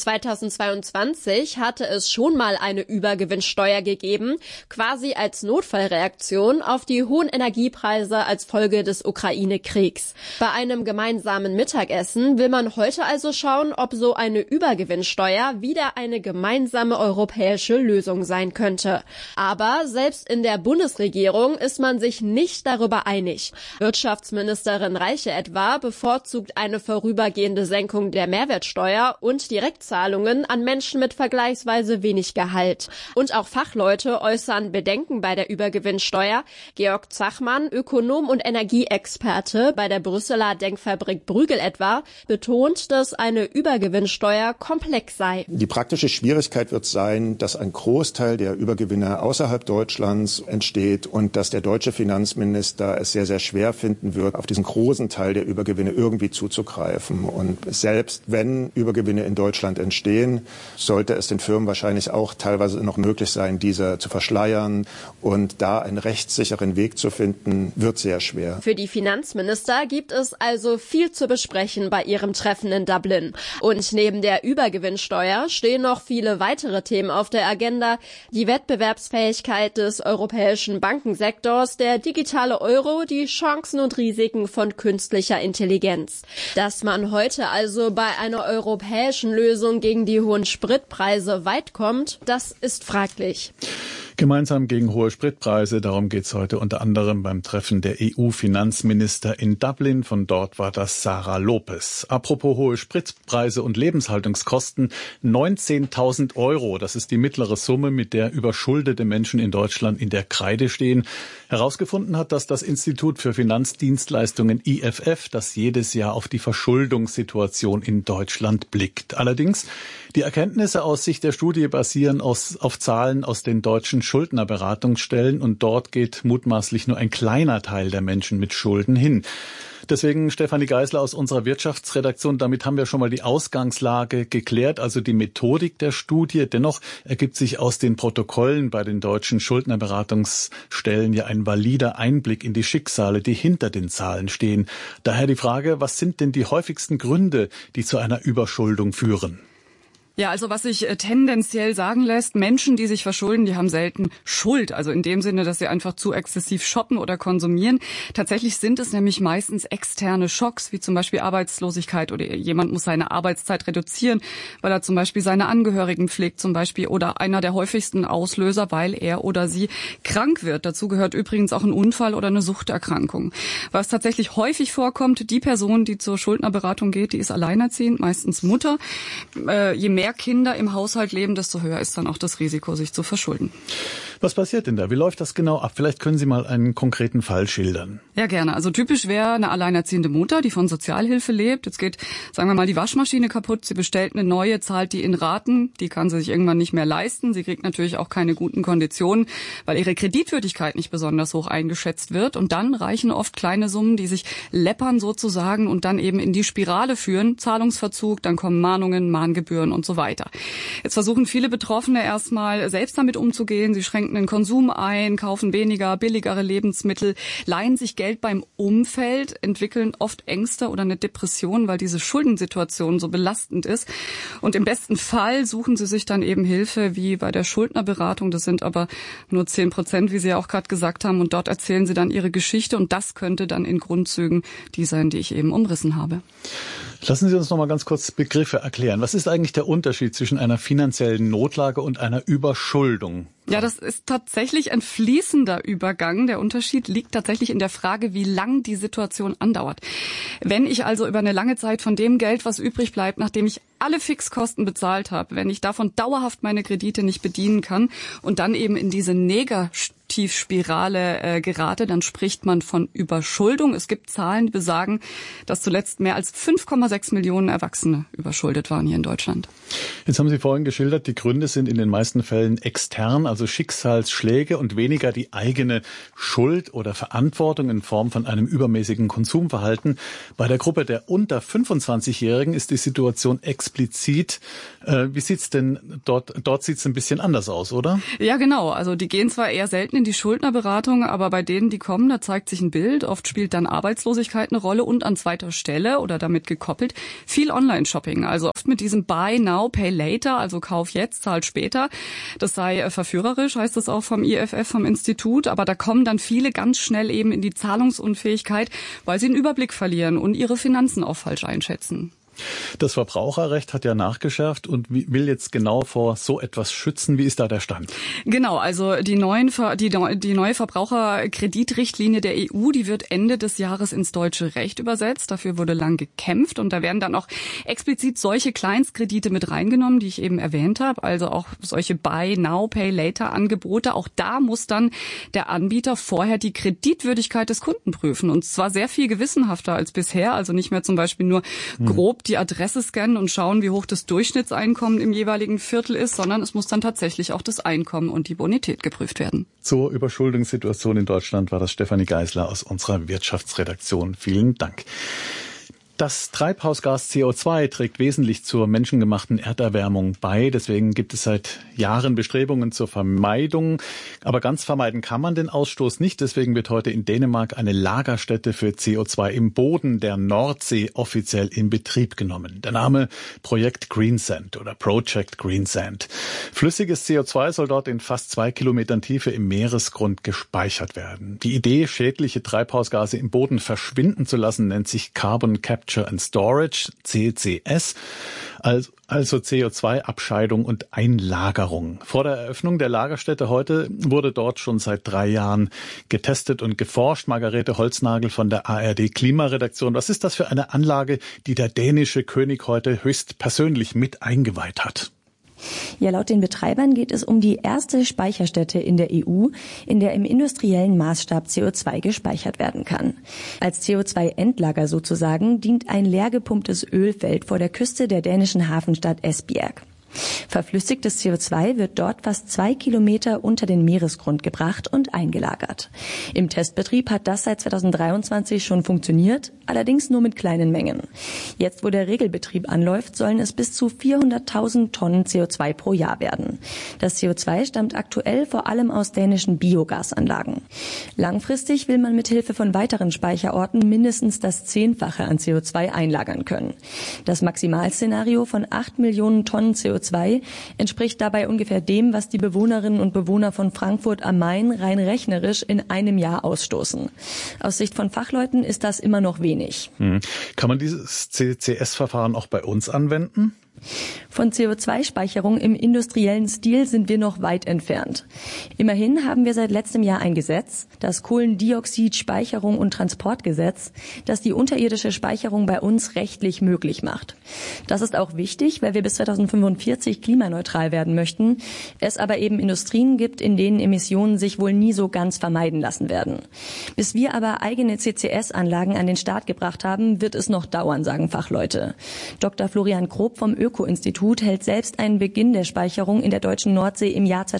2022 hatte es schon mal eine Übergewinnsteuer gegeben, quasi als Notfallreaktion auf die hohen Energiepreise als Folge des Ukraine-Kriegs. Bei einem gemeinsamen Mittagessen will man heute also schauen, ob so eine Übergewinnsteuer wieder eine gemeinsame europäische Lösung sein könnte. Aber selbst in der Bundesregierung ist man sich nicht darüber einig. Wirtschaftsministerin Reiche etwa bevorzugt eine vorübergehende Senkung der Mehrwertsteuer und Direktzahlungen an Menschen mit vergleichsweise wenig Gehalt. Und auch Fachleute äußern Bedenken bei der Übergewinnsteuer. Georg Zachmann, Ökonom und Energieexperte bei der Brüsseler Denkfabrik Bruegel etwa, betont, dass eine Übergewinnsteuer komplex sei. Die praktische Schwierigkeit wird sein, dass ein Großteil der Übergewinne außerhalb Deutschlands entsteht und dass der deutsche Finanzminister es sehr, sehr schwer finden wird, auf diesen großen Teil der Übergewinne irgendwie zuzugreifen. Und selbst wenn Übergewinne in Deutschland entstehen, sollte es den Firmen wahrscheinlich auch teilweise noch möglich sein, diese zu verschleiern. Und da einen rechtssicheren Weg zu finden, wird sehr schwer. Für die Finanzminister gibt es also viel zu besprechen bei ihrem Treffen in Dublin. Und neben der Übergewinnsteuer stehen noch viele weitere Themen auf der Agenda. Die Wettbewerbsfähigkeit des europäischen Bankensektors, der digitale Euro, die Chancen und Risiken von künstlicher Intelligenz. Dass man heute also bei einer europäischen Lösung gegen die hohen Spritpreise weit kommt, das ist fraglich. Gemeinsam gegen hohe Spritpreise, darum geht's heute unter anderem beim Treffen der EU-Finanzminister in Dublin. Von dort war das Sarah Lopez. Apropos hohe Spritpreise und Lebenshaltungskosten, 19.000 €, das ist die mittlere Summe, mit der überschuldete Menschen in Deutschland in der Kreide stehen. Herausgefunden hat das Institut für Finanzdienstleistungen IFF, das jedes Jahr auf die Verschuldungssituation in Deutschland blickt. Allerdings, die Erkenntnisse aus Sicht der Studie basieren auf Zahlen aus den deutschen Schuldnerberatungsstellen und dort geht mutmaßlich nur ein kleiner Teil der Menschen mit Schulden hin. Deswegen Stefanie Geisler aus unserer Wirtschaftsredaktion, damit haben wir schon mal die Ausgangslage geklärt, also die Methodik der Studie. Dennoch ergibt sich aus den Protokollen bei den deutschen Schuldnerberatungsstellen ja ein valider Einblick in die Schicksale, die hinter den Zahlen stehen. Daher die Frage, was sind denn die häufigsten Gründe, die zu einer Überschuldung führen? Ja, also was sich tendenziell sagen lässt, Menschen, die sich verschulden, die haben selten Schuld. Also in dem Sinne, dass sie einfach zu exzessiv shoppen oder konsumieren. Tatsächlich sind es nämlich meistens externe Schocks, wie zum Beispiel Arbeitslosigkeit oder jemand muss seine Arbeitszeit reduzieren, weil er zum Beispiel seine Angehörigen pflegt zum Beispiel oder einer der häufigsten Auslöser, weil er oder sie krank wird. Dazu gehört übrigens auch ein Unfall oder eine Suchterkrankung. Was tatsächlich häufig vorkommt, die Person, die zur Schuldnerberatung geht, die ist alleinerziehend, meistens Mutter. Je mehr Kinder im Haushalt leben, desto höher ist dann auch das Risiko, sich zu verschulden. Was passiert denn da? Wie läuft das genau ab? Vielleicht können Sie mal einen konkreten Fall schildern. Ja, gerne. Also typisch wäre eine alleinerziehende Mutter, die von Sozialhilfe lebt. Jetzt geht, sagen wir mal, die Waschmaschine kaputt. Sie bestellt eine neue, zahlt die in Raten. Die kann sie sich irgendwann nicht mehr leisten. Sie kriegt natürlich auch keine guten Konditionen, weil ihre Kreditwürdigkeit nicht besonders hoch eingeschätzt wird. Und dann reichen oft kleine Summen, die sich läppern sozusagen und dann eben in die Spirale führen. Zahlungsverzug, dann kommen Mahnungen, Mahngebühren und so weiter. Jetzt versuchen viele Betroffene erstmal selbst damit umzugehen. Sie schränken den Konsum ein, kaufen weniger, billigere Lebensmittel, leihen sich Geld beim Umfeld, entwickeln oft Ängste oder eine Depression, weil diese Schuldensituation so belastend ist. Und im besten Fall suchen sie sich dann eben Hilfe wie bei der Schuldnerberatung. Das sind aber nur 10%, wie Sie ja auch gerade gesagt haben. Und dort erzählen sie dann ihre Geschichte. Und das könnte dann in Grundzügen die sein, die ich eben umrissen habe. Lassen Sie uns noch mal ganz kurz Begriffe erklären. Was ist eigentlich der Unterschied zwischen einer finanziellen Notlage und einer Überschuldung? Ja, das ist tatsächlich ein fließender Übergang. Der Unterschied liegt tatsächlich in der Frage, wie lang die Situation andauert. Wenn ich also über eine lange Zeit von dem Geld, was übrig bleibt, nachdem ich alle Fixkosten bezahlt habe, wenn ich davon dauerhaft meine Kredite nicht bedienen kann und dann eben in diese Negativspirale gerate, dann spricht man von Überschuldung. Es gibt Zahlen, die besagen, dass zuletzt mehr als 5,6 Millionen Erwachsene überschuldet waren hier in Deutschland. Jetzt haben Sie vorhin geschildert, die Gründe sind in den meisten Fällen extern, also Schicksalsschläge und weniger die eigene Schuld oder Verantwortung in Form von einem übermäßigen Konsumverhalten. Bei der Gruppe der unter 25-Jährigen ist die Situation explizit. Wie sieht's denn dort? Dort sieht's ein bisschen anders aus, oder? Ja, genau. Also die gehen zwar eher selten in die Schuldnerberatung, aber bei denen, die kommen, da zeigt sich ein Bild. Oft spielt dann Arbeitslosigkeit eine Rolle und an zweiter Stelle oder damit gekoppelt viel Online-Shopping. Also oft mit diesem Buy Now, Pay Later, also Kauf jetzt, zahl später. Das sei verführerisch, heißt es auch vom IFF, vom Institut. Aber da kommen dann viele ganz schnell eben in die Zahlungsunfähigkeit, weil sie den Überblick verlieren und ihre Finanzen auch falsch einschätzen. Das Verbraucherrecht hat ja nachgeschärft und will jetzt genau vor so etwas schützen. Wie ist da der Stand? Genau, also die neue Verbraucherkreditrichtlinie der EU, die wird Ende des Jahres ins deutsche Recht übersetzt. Dafür wurde lang gekämpft und da werden dann auch explizit solche Kleinstkredite mit reingenommen, die ich eben erwähnt habe. Also auch solche Buy Now, Pay Later Angebote. Auch da muss dann der Anbieter vorher die Kreditwürdigkeit des Kunden prüfen und zwar sehr viel gewissenhafter als bisher. Also nicht mehr zum Beispiel nur grob die Adresse scannen und schauen, wie hoch das Durchschnittseinkommen im jeweiligen Viertel ist, sondern es muss dann tatsächlich auch das Einkommen und die Bonität geprüft werden. Zur Überschuldungssituation in Deutschland war das Stefanie Geisler aus unserer Wirtschaftsredaktion. Vielen Dank. Das Treibhausgas CO2 trägt wesentlich zur menschengemachten Erderwärmung bei. Deswegen gibt es seit Jahren Bestrebungen zur Vermeidung. Aber ganz vermeiden kann man den Ausstoß nicht. Deswegen wird heute in Dänemark eine Lagerstätte für CO2 im Boden der Nordsee offiziell in Betrieb genommen. Der Name Projekt Greensand oder Project Greensand. Flüssiges CO2 soll dort in fast 2 Kilometern Tiefe im Meeresgrund gespeichert werden. Die Idee, schädliche Treibhausgase im Boden verschwinden zu lassen, nennt sich Carbon Capture and Storage, CCS, also CO2-Abscheidung und Einlagerung. Vor der Eröffnung der Lagerstätte heute wurde dort schon seit 3 Jahren getestet und geforscht. Margarete Holznagel von der ARD Klimaredaktion. Was ist das für eine Anlage, die der dänische König heute höchstpersönlich mit eingeweiht hat? Ja, laut den Betreibern geht es um die erste Speicherstätte in der EU, in der im industriellen Maßstab CO2 gespeichert werden kann. Als CO2-Endlager sozusagen dient ein leer gepumptes Ölfeld vor der Küste der dänischen Hafenstadt Esbjerg. Verflüssigtes CO2 wird dort fast 2 Kilometer unter den Meeresgrund gebracht und eingelagert. Im Testbetrieb hat das seit 2023 schon funktioniert, allerdings nur mit kleinen Mengen. Jetzt, wo der Regelbetrieb anläuft, sollen es bis zu 400.000 Tonnen CO2 pro Jahr werden. Das CO2 stammt aktuell vor allem aus dänischen Biogasanlagen. Langfristig will man mit Hilfe von weiteren Speicherorten mindestens das 10-fache an CO2 einlagern können. Das Maximalszenario von 8 Millionen Tonnen CO2 entspricht dabei ungefähr dem, was die Bewohnerinnen und Bewohner von Frankfurt am Main rein rechnerisch in einem Jahr ausstoßen. Aus Sicht von Fachleuten ist das immer noch wenig. Kann man dieses CCS-Verfahren auch bei uns anwenden? Von CO2-Speicherung im industriellen Stil sind wir noch weit entfernt. Immerhin haben wir seit letztem Jahr ein Gesetz, das Kohlendioxid-Speicherung- und Transportgesetz, das die unterirdische Speicherung bei uns rechtlich möglich macht. Das ist auch wichtig, weil wir bis 2045 klimaneutral werden möchten, es aber eben Industrien gibt, in denen Emissionen sich wohl nie so ganz vermeiden lassen werden. Bis wir aber eigene CCS-Anlagen an den Start gebracht haben, wird es noch dauern, sagen Fachleute. Dr. Florian Grob vom Öko-Institut hält selbst einen Beginn der Speicherung in der deutschen Nordsee im Jahr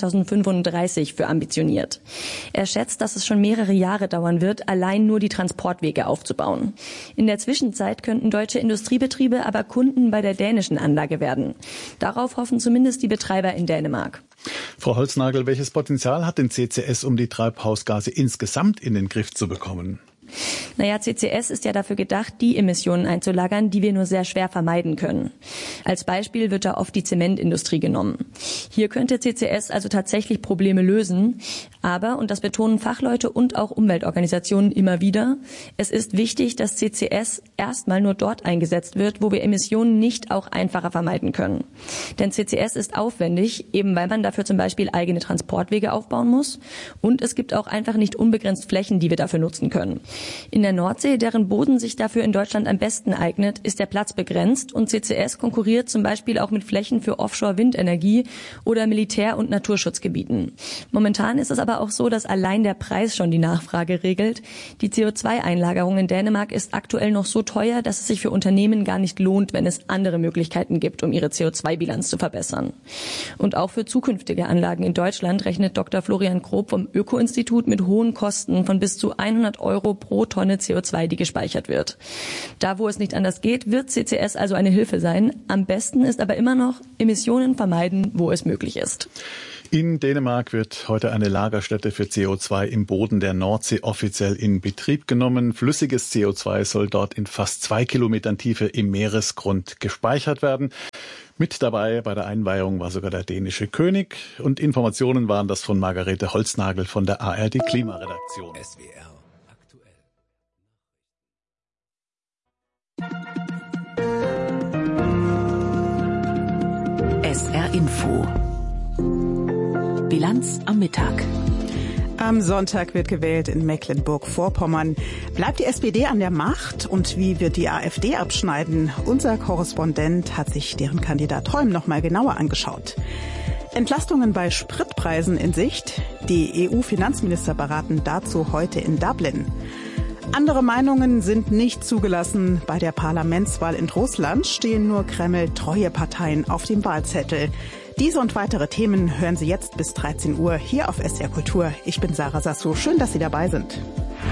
2035 für ambitioniert. Er schätzt, dass es schon mehrere Jahre dauern wird, allein nur die Transportwege aufzubauen. In der Zwischenzeit könnten deutsche Industriebetriebe aber Kunden bei der dänischen Anlage werden. Darauf hoffen zumindest die Betreiber in Dänemark. Frau Holznagel, welches Potenzial hat denn CCS, um die Treibhausgase insgesamt in den Griff zu bekommen? Naja, CCS ist ja dafür gedacht, die Emissionen einzulagern, die wir nur sehr schwer vermeiden können. Als Beispiel wird da oft die Zementindustrie genommen. Hier könnte CCS also tatsächlich Probleme lösen. Aber, und das betonen Fachleute und auch Umweltorganisationen immer wieder, es ist wichtig, dass CCS erstmal nur dort eingesetzt wird, wo wir Emissionen nicht auch einfacher vermeiden können. Denn CCS ist aufwendig, eben weil man dafür zum Beispiel eigene Transportwege aufbauen muss. Und es gibt auch einfach nicht unbegrenzt Flächen, die wir dafür nutzen können. In der Nordsee, deren Boden sich dafür in Deutschland am besten eignet, ist der Platz begrenzt und CCS konkurriert zum Beispiel auch mit Flächen für Offshore-Windenergie oder Militär- und Naturschutzgebieten. Momentan ist es aber auch so, dass allein der Preis schon die Nachfrage regelt. Die CO2-Einlagerung in Dänemark ist aktuell noch so teuer, dass es sich für Unternehmen gar nicht lohnt, wenn es andere Möglichkeiten gibt, um ihre CO2-Bilanz zu verbessern. Und auch für zukünftige Anlagen in Deutschland rechnet Dr. Florian Grob vom Öko-Institut mit hohen Kosten von bis zu 100 € pro Tonne CO2, die gespeichert wird. Da, wo es nicht anders geht, wird CCS also eine Hilfe sein. Am besten ist aber immer noch Emissionen vermeiden, wo es möglich ist. In Dänemark wird heute eine Lagerstätte für CO2 im Boden der Nordsee offiziell in Betrieb genommen. Flüssiges CO2 soll dort in fast 2 Kilometern Tiefe im Meeresgrund gespeichert werden. Mit dabei bei der Einweihung war sogar der dänische König. Und Informationen waren das von Margarete Holznagel von der ARD Klimaredaktion. SWR aktuell. SR Info. Bilanz am Mittag. Am Sonntag wird gewählt in Mecklenburg-Vorpommern. Bleibt die SPD an der Macht und wie wird die AfD abschneiden? Unser Korrespondent hat sich deren Kandidat Holm noch mal genauer angeschaut. Entlastungen bei Spritpreisen in Sicht. Die EU-Finanzminister beraten dazu heute in Dublin. Andere Meinungen sind nicht zugelassen. Bei der Parlamentswahl in Russland stehen nur Kreml-treue Parteien auf dem Wahlzettel. Diese und weitere Themen hören Sie jetzt bis 13 Uhr hier auf SR Kultur. Ich bin Sarah Sassou. Schön, dass Sie dabei sind.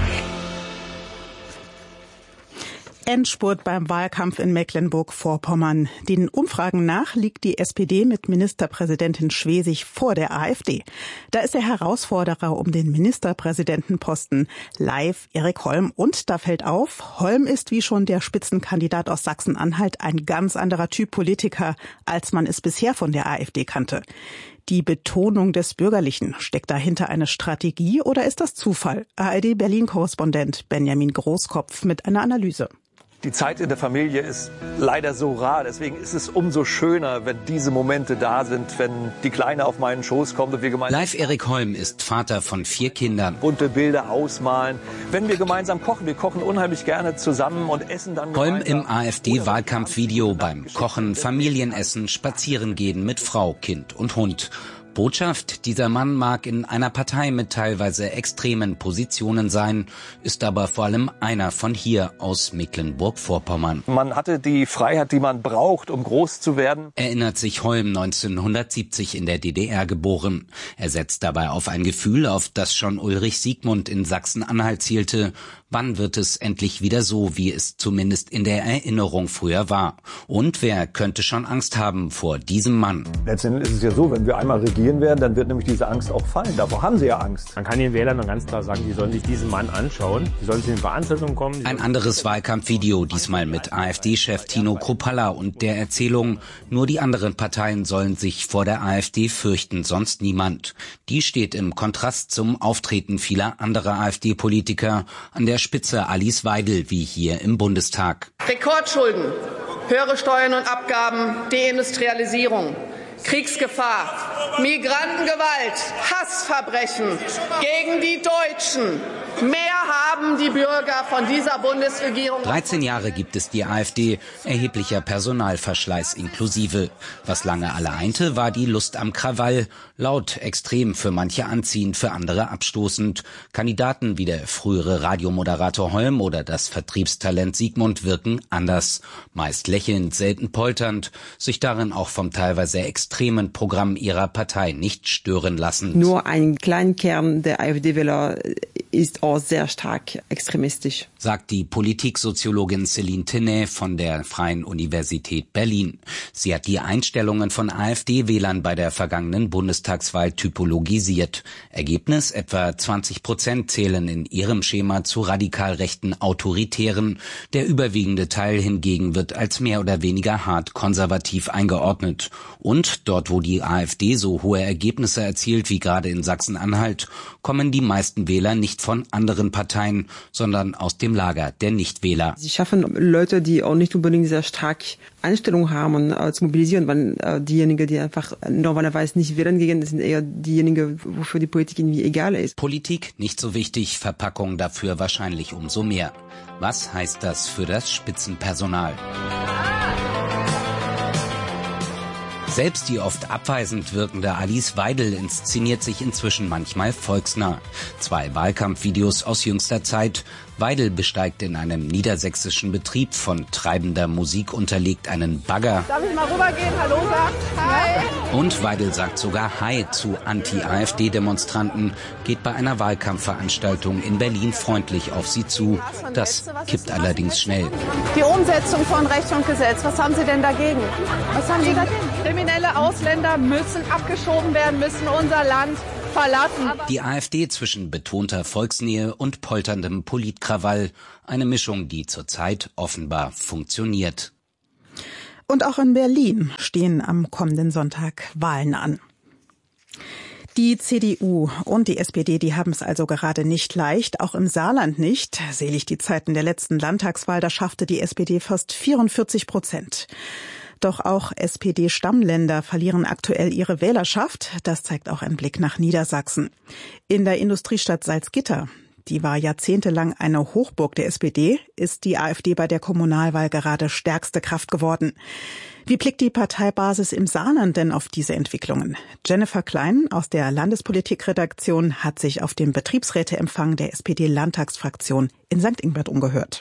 Endspurt beim Wahlkampf in Mecklenburg-Vorpommern. Den Umfragen nach liegt die SPD mit Ministerpräsidentin Schwesig vor der AfD. Da ist der Herausforderer um den Ministerpräsidentenposten live Erik Holm. Und da fällt auf, Holm ist wie schon der Spitzenkandidat aus Sachsen-Anhalt ein ganz anderer Typ Politiker, als man es bisher von der AfD kannte. Die Betonung des Bürgerlichen, steckt dahinter eine Strategie oder ist das Zufall? ARD Berlin-Korrespondent Benjamin Großkopf mit einer Analyse. Die Zeit in der Familie ist leider so rar. Deswegen ist es umso schöner, wenn diese Momente da sind, wenn die Kleine auf meinen Schoß kommt und wir gemeinsam... Live Erik Holm ist Vater von 4 Kindern. Bunte Bilder ausmalen. Wenn wir gemeinsam kochen, wir kochen unheimlich gerne zusammen und essen dann Holm im AfD-Wahlkampfvideo beim Kochen, Familienessen, Spazierengehen mit Frau, Kind und Hund. Botschaft, dieser Mann mag in einer Partei mit teilweise extremen Positionen sein, ist aber vor allem einer von hier aus Mecklenburg-Vorpommern. Man hatte die Freiheit, die man braucht, um groß zu werden. Erinnert sich Holm, 1970 in der DDR geboren. Er setzt dabei auf ein Gefühl, auf das schon Ulrich Siegmund in Sachsen-Anhalt zielte. Wann wird es endlich wieder so, wie es zumindest in der Erinnerung früher war? Und wer könnte schon Angst haben vor diesem Mann? Letztendlich ist es ja so, wenn wir einmal regieren werden, dann wird nämlich diese Angst auch fallen. Davor haben sie ja Angst. Man kann den Wählern dann ganz klar sagen, die sollen sich diesen Mann anschauen, die sollen zu den Veranstaltungen kommen. Ein anderes Wahlkampfvideo, diesmal mit AfD-Chef Tino Kruppalla und der Erzählung, nur die anderen Parteien sollen sich vor der AfD fürchten, sonst niemand. Die steht im Kontrast zum Auftreten vieler anderer AfD-Politiker. An der der Spitze Alice Weidel, wie hier im Bundestag. Rekordschulden, höhere Steuern und Abgaben, Deindustrialisierung, Kriegsgefahr, Migrantengewalt, Hassverbrechen gegen die Deutschen. Mehr haben die Bürger von dieser Bundesregierung. 13 Jahre gibt es die AfD, erheblicher Personalverschleiß inklusive. Was lange alle einte, war die Lust am Krawall. Laut, extrem, für manche anziehend, für andere abstoßend. Kandidaten wie der frühere Radiomoderator Holm oder das Vertriebstalent Siegmund wirken anders. Meist lächelnd, selten polternd, sich darin auch vom teilweise extremen Programm ihrer Partei nicht stören lassen. Nur ein kleiner Kern der AfD-Wähler ist auch sehr stark extremistisch, sagt die Politiksoziologin Céline Tenay von der Freien Universität Berlin. Sie hat die Einstellungen von AfD-Wählern bei der vergangenen Bundestagswahl typologisiert. Ergebnis: etwa 20% zählen in ihrem Schema zu radikal rechten Autoritären. Der überwiegende Teil hingegen wird als mehr oder weniger hart konservativ eingeordnet. Und dort, wo die AfD so hohe Ergebnisse erzielt wie gerade in Sachsen-Anhalt, kommen die meisten Wähler nicht von anderen Parteien, sondern aus dem Lager der Nichtwähler. Sie schaffen Leute, die auch nicht unbedingt sehr stark Einstellung haben, zu mobilisieren, weil diejenigen, die einfach normalerweise nicht wählen gehen, das sind eher diejenigen, wofür die Politik irgendwie egal ist. Politik nicht so wichtig, Verpackung dafür wahrscheinlich umso mehr. Was heißt das für das Spitzenpersonal? Selbst die oft abweisend wirkende Alice Weidel inszeniert sich inzwischen manchmal volksnah. 2 Wahlkampfvideos aus jüngster Zeit. Weidel besteigt in einem niedersächsischen Betrieb von treibender Musik unterlegt einen Bagger. Darf ich mal rübergehen? Hallo sagt. Hi. Und Weidel sagt sogar Hi zu Anti-AfD-Demonstranten, geht bei einer Wahlkampfveranstaltung in Berlin freundlich auf sie zu. Das kippt allerdings schnell. Die Umsetzung von Recht und Gesetz, was haben Sie denn dagegen? Was haben Sie dagegen? Kriminelle Ausländer müssen abgeschoben werden, müssen unser Land verlassen. Die AfD zwischen betonter Volksnähe und polterndem Politkrawall. Eine Mischung, die zurzeit offenbar funktioniert. Und auch in Berlin stehen am kommenden Sonntag Wahlen an. Die CDU und die SPD, die haben es also gerade nicht leicht, auch im Saarland nicht. Selig die Zeiten der letzten Landtagswahl, da schaffte die SPD fast 44%. Doch auch SPD-Stammländer verlieren aktuell ihre Wählerschaft. Das zeigt auch ein Blick nach Niedersachsen. In der Industriestadt Salzgitter, die war jahrzehntelang eine Hochburg der SPD, ist die AfD bei der Kommunalwahl gerade stärkste Kraft geworden. Wie blickt die Parteibasis im Saarland denn auf diese Entwicklungen? Jennifer Klein aus der Landespolitikredaktion hat sich auf dem Betriebsräteempfang der SPD-Landtagsfraktion in St. Ingbert umgehört.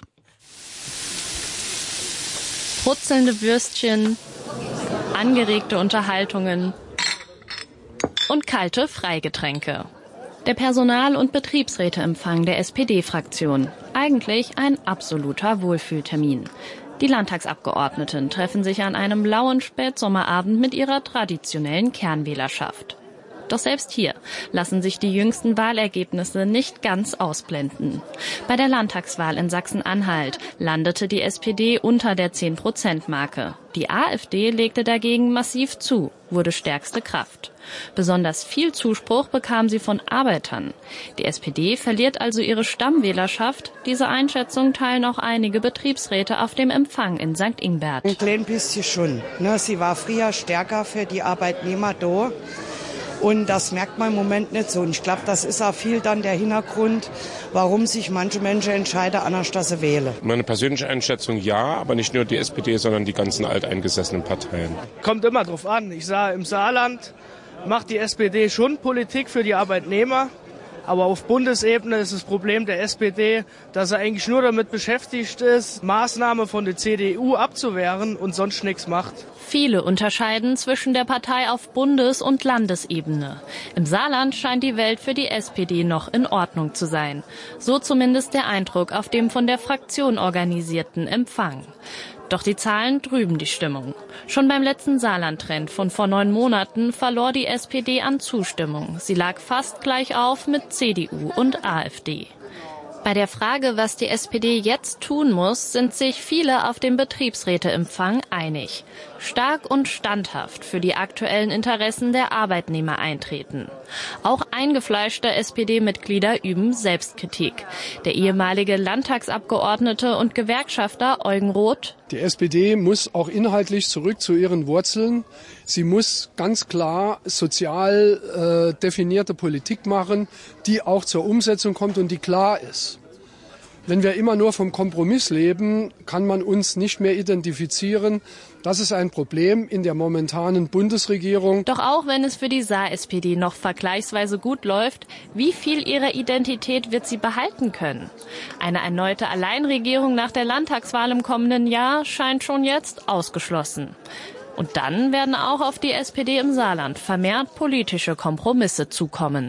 Brutzelnde Würstchen, angeregte Unterhaltungen und kalte Freigetränke. Der Personal- und Betriebsräteempfang der SPD-Fraktion. Eigentlich ein absoluter Wohlfühltermin. Die Landtagsabgeordneten treffen sich an einem lauen Spätsommerabend mit ihrer traditionellen Kernwählerschaft. Doch selbst hier lassen sich die jüngsten Wahlergebnisse nicht ganz ausblenden. Bei der Landtagswahl in Sachsen-Anhalt landete die SPD unter der 10%-Marke. Die AfD legte dagegen massiv zu, wurde stärkste Kraft. Besonders viel Zuspruch bekam sie von Arbeitern. Die SPD verliert also ihre Stammwählerschaft. Diese Einschätzung teilen auch einige Betriebsräte auf dem Empfang in St. Ingbert. Ein klein bisschen schon. Sie war früher stärker für die Arbeitnehmer da. Und das merkt man im Moment nicht so. Und ich glaube, das ist auch viel dann der Hintergrund, warum sich manche Menschen entscheiden, anders dass sie wählen. Meine persönliche Einschätzung ja, aber nicht nur die SPD, sondern die ganzen alteingesessenen Parteien. Kommt immer drauf an. Ich sage, im Saarland macht die SPD schon Politik für die Arbeitnehmer. Aber auf Bundesebene ist das Problem der SPD, dass er eigentlich nur damit beschäftigt ist, Maßnahmen von der CDU abzuwehren und sonst nichts macht. Viele unterscheiden zwischen der Partei auf Bundes- und Landesebene. Im Saarland scheint die Welt für die SPD noch in Ordnung zu sein. So zumindest der Eindruck auf dem von der Fraktion organisierten Empfang. Doch die Zahlen trüben die Stimmung. Schon beim letzten Saarland-Trend von vor 9 Monaten verlor die SPD an Zustimmung. Sie lag fast gleich auf mit CDU und AfD. Bei der Frage, was die SPD jetzt tun muss, sind sich viele auf dem Betriebsräteempfang einig. Stark und standhaft für die aktuellen Interessen der Arbeitnehmer eintreten. Auch eingefleischte SPD-Mitglieder üben Selbstkritik. Der ehemalige Landtagsabgeordnete und Gewerkschafter Eugen Roth: Die SPD muss auch inhaltlich zurück zu ihren Wurzeln. Sie muss ganz klar sozial definierte Politik machen, die auch zur Umsetzung kommt und die klar ist. Wenn wir immer nur vom Kompromiss leben, kann man uns nicht mehr identifizieren. Das ist ein Problem in der momentanen Bundesregierung. Doch auch wenn es für die Saar-SPD noch vergleichsweise gut läuft, wie viel ihrer Identität wird sie behalten können? Eine erneute Alleinregierung nach der Landtagswahl im kommenden Jahr scheint schon jetzt ausgeschlossen. Und dann werden auch auf die SPD im Saarland vermehrt politische Kompromisse zukommen.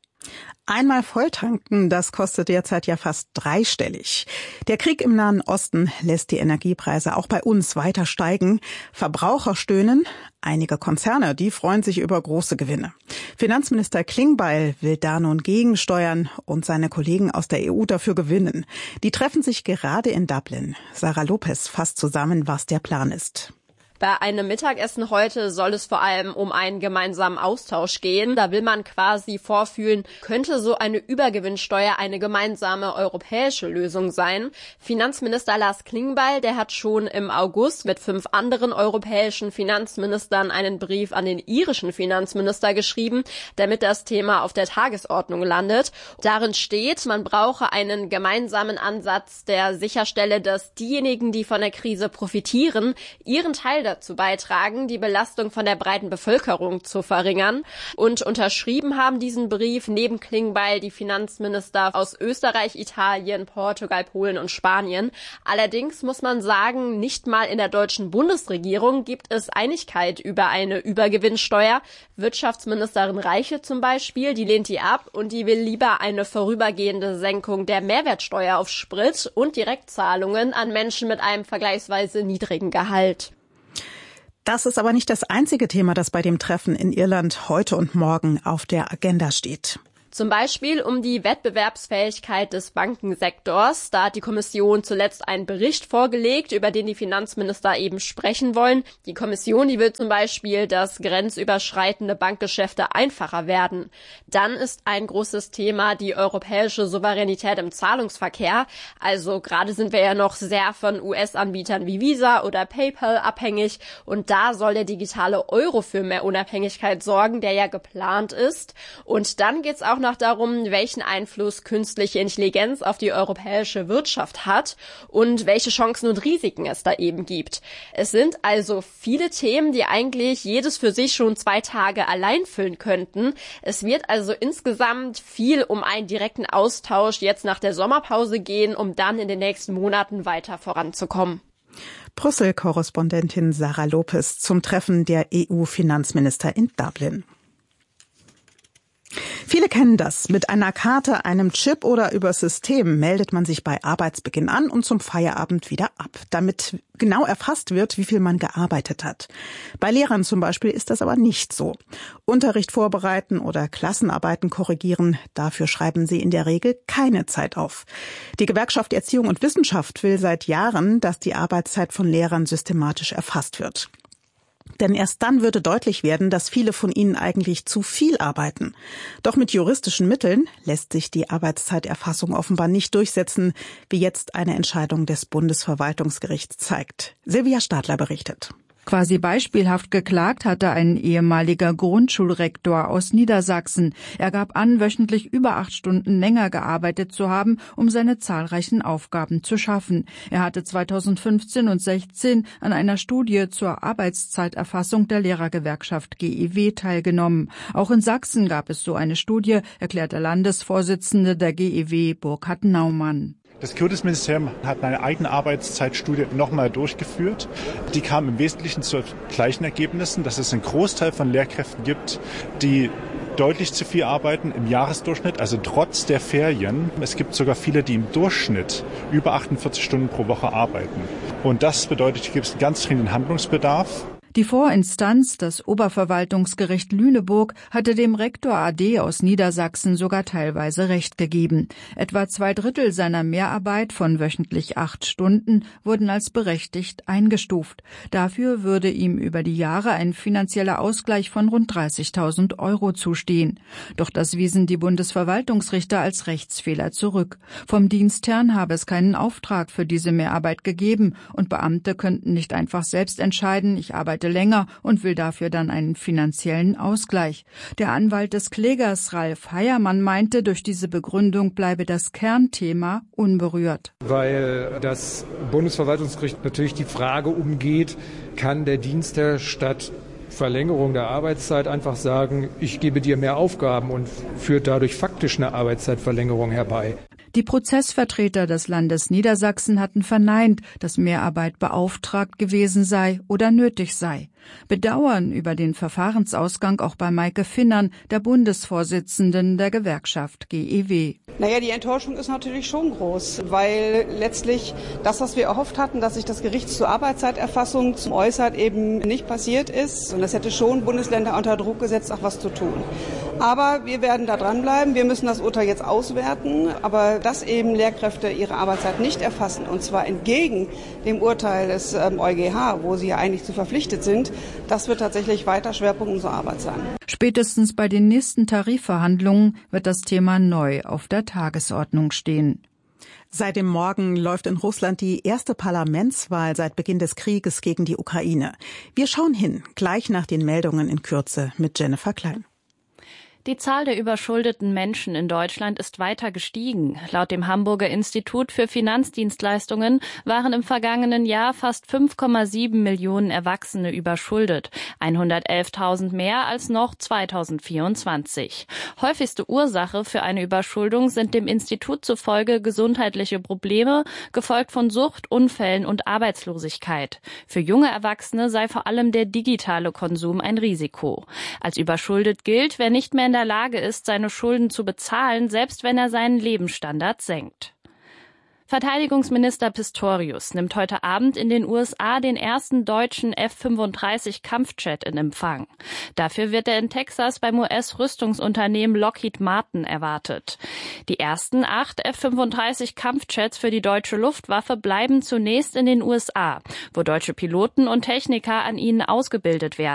Einmal volltanken, das kostet derzeit ja fast dreistellig. Der Krieg im Nahen Osten lässt die Energiepreise auch bei uns weiter steigen. Verbraucher stöhnen, einige Konzerne, die freuen sich über große Gewinne. Finanzminister Klingbeil will da nun gegensteuern und seine Kollegen aus der EU dafür gewinnen. Die treffen sich gerade in Dublin. Sarah Lopez fasst zusammen, was der Plan ist. Bei einem Mittagessen heute soll es vor allem um einen gemeinsamen Austausch gehen. Da will man quasi vorfühlen, könnte so eine Übergewinnsteuer eine gemeinsame europäische Lösung sein. Finanzminister Lars Klingbeil, der hat schon im August mit 5 anderen europäischen Finanzministern einen Brief an den irischen Finanzminister geschrieben, damit das Thema auf der Tagesordnung landet. Darin steht, man brauche einen gemeinsamen Ansatz, der sicherstelle, dass diejenigen, die von der Krise profitieren, ihren Teil dazu beitragen, die Belastung von der breiten Bevölkerung zu verringern. Und unterschrieben haben diesen Brief neben Klingbeil die Finanzminister aus Österreich, Italien, Portugal, Polen und Spanien. Allerdings muss man sagen, nicht mal in der deutschen Bundesregierung gibt es Einigkeit über eine Übergewinnsteuer. Wirtschaftsministerin Reiche zum Beispiel, die lehnt die ab und die will lieber eine vorübergehende Senkung der Mehrwertsteuer auf Sprit und Direktzahlungen an Menschen mit einem vergleichsweise niedrigen Gehalt. Das ist aber nicht das einzige Thema, das bei dem Treffen in Irland heute und morgen auf der Agenda steht. Zum Beispiel um die Wettbewerbsfähigkeit des Bankensektors. Da hat die Kommission zuletzt einen Bericht vorgelegt, über den die Finanzminister eben sprechen wollen. Die Kommission, die will zum Beispiel, dass grenzüberschreitende Bankgeschäfte einfacher werden. Dann ist ein großes Thema die europäische Souveränität im Zahlungsverkehr. Also gerade sind wir ja noch sehr von US-Anbietern wie Visa oder PayPal abhängig. Und da soll der digitale Euro für mehr Unabhängigkeit sorgen, der ja geplant ist. Und dann geht's auch noch darum, welchen Einfluss künstliche Intelligenz auf die europäische Wirtschaft hat und welche Chancen und Risiken es da eben gibt. Es sind also viele Themen, die eigentlich jedes für sich schon 2 Tage allein füllen könnten. Es wird also insgesamt viel um einen direkten Austausch jetzt nach der Sommerpause gehen, um dann in den nächsten Monaten weiter voranzukommen. Brüssel-Korrespondentin Sarah Lopez zum Treffen der EU-Finanzminister in Dublin. Viele kennen das. Mit einer Karte, einem Chip oder über System meldet man sich bei Arbeitsbeginn an und zum Feierabend wieder ab, damit genau erfasst wird, wie viel man gearbeitet hat. Bei Lehrern zum Beispiel ist das aber nicht so. Unterricht vorbereiten oder Klassenarbeiten korrigieren, dafür schreiben sie in der Regel keine Zeit auf. Die Gewerkschaft Erziehung und Wissenschaft will seit Jahren, dass die Arbeitszeit von Lehrern systematisch erfasst wird. Denn erst dann würde deutlich werden, dass viele von ihnen eigentlich zu viel arbeiten. Doch mit juristischen Mitteln lässt sich die Arbeitszeiterfassung offenbar nicht durchsetzen, wie jetzt eine Entscheidung des Bundesverwaltungsgerichts zeigt. Silvia Stadler berichtet. Quasi beispielhaft geklagt hatte ein ehemaliger Grundschulrektor aus Niedersachsen. Er gab an, wöchentlich über 8 Stunden länger gearbeitet zu haben, um seine zahlreichen Aufgaben zu schaffen. Er hatte 2015 und 2016 an einer Studie zur Arbeitszeiterfassung der Lehrergewerkschaft GEW teilgenommen. Auch in Sachsen gab es so eine Studie, erklärt der Landesvorsitzende der GEW, Burkhard Naumann. Das Kultusministerium hat eine eigene Arbeitszeitstudie nochmal durchgeführt. Die kam im Wesentlichen zu gleichen Ergebnissen, dass es einen Großteil von Lehrkräften gibt, die deutlich zu viel arbeiten im Jahresdurchschnitt, also trotz der Ferien. Es gibt sogar viele, die im Durchschnitt über 48 Stunden pro Woche arbeiten. Und das bedeutet, hier gibt es einen ganz dringenden Handlungsbedarf. Die Vorinstanz, das Oberverwaltungsgericht Lüneburg, hatte dem Rektor AD aus Niedersachsen sogar teilweise Recht gegeben. Etwa 2/3 seiner Mehrarbeit von wöchentlich 8 Stunden wurden als berechtigt eingestuft. Dafür würde ihm über die Jahre ein finanzieller Ausgleich von rund 30.000 € zustehen. Doch das wiesen die Bundesverwaltungsrichter als Rechtsfehler zurück. Vom Dienstherrn habe es keinen Auftrag für diese Mehrarbeit gegeben und Beamte könnten nicht einfach selbst entscheiden, ich arbeite länger und will dafür dann einen finanziellen Ausgleich. Der Anwalt des Klägers Ralf Heiermann meinte, durch diese Begründung bleibe das Kernthema unberührt. Weil das Bundesverwaltungsgericht natürlich die Frage umgeht, kann der Dienstherr statt Verlängerung der Arbeitszeit einfach sagen, ich gebe dir mehr Aufgaben und führt dadurch faktisch eine Arbeitszeitverlängerung herbei. Die Prozessvertreter des Landes Niedersachsen hatten verneint, dass Mehrarbeit beauftragt gewesen sei oder nötig sei. Bedauern über den Verfahrensausgang auch bei Maike Finnern, der Bundesvorsitzenden der Gewerkschaft GEW. Naja, die Enttäuschung ist natürlich schon groß, weil letztlich das, was wir erhofft hatten, dass sich das Gericht zur Arbeitszeiterfassung äußert, eben nicht passiert ist. Und das hätte schon Bundesländer unter Druck gesetzt, auch was zu tun. Aber wir werden da dranbleiben. Wir müssen das Urteil jetzt auswerten. Aber dass eben Lehrkräfte ihre Arbeitszeit nicht erfassen, und zwar entgegen dem Urteil des EuGH, wo sie ja eigentlich zu verpflichtet sind, das wird tatsächlich weiter Schwerpunkt unserer Arbeit sein. Spätestens bei den nächsten Tarifverhandlungen wird das Thema neu auf der Tagesordnung stehen. Seit dem Morgen läuft in Russland die erste Parlamentswahl seit Beginn des Krieges gegen die Ukraine. Wir schauen hin, gleich nach den Meldungen in Kürze mit Jennifer Klein. Die Zahl der überschuldeten Menschen in Deutschland ist weiter gestiegen. Laut dem Hamburger Institut für Finanzdienstleistungen waren im vergangenen Jahr fast 5,7 Millionen Erwachsene überschuldet, 111.000 mehr als noch 2024. Häufigste Ursache für eine Überschuldung sind dem Institut zufolge gesundheitliche Probleme, gefolgt von Sucht, Unfällen und Arbeitslosigkeit. Für junge Erwachsene sei vor allem der digitale Konsum ein Risiko. Als überschuldet gilt, wer nicht mehr in der Lage ist, seine Schulden zu bezahlen, selbst wenn er seinen Lebensstandard senkt. Verteidigungsminister Pistorius nimmt heute Abend in den USA den ersten deutschen F-35 Kampfjet in Empfang. Dafür wird er in Texas beim US-Rüstungsunternehmen Lockheed Martin erwartet. Die ersten 8 F-35 Kampfjets für die deutsche Luftwaffe bleiben zunächst in den USA, wo deutsche Piloten und Techniker an ihnen ausgebildet werden.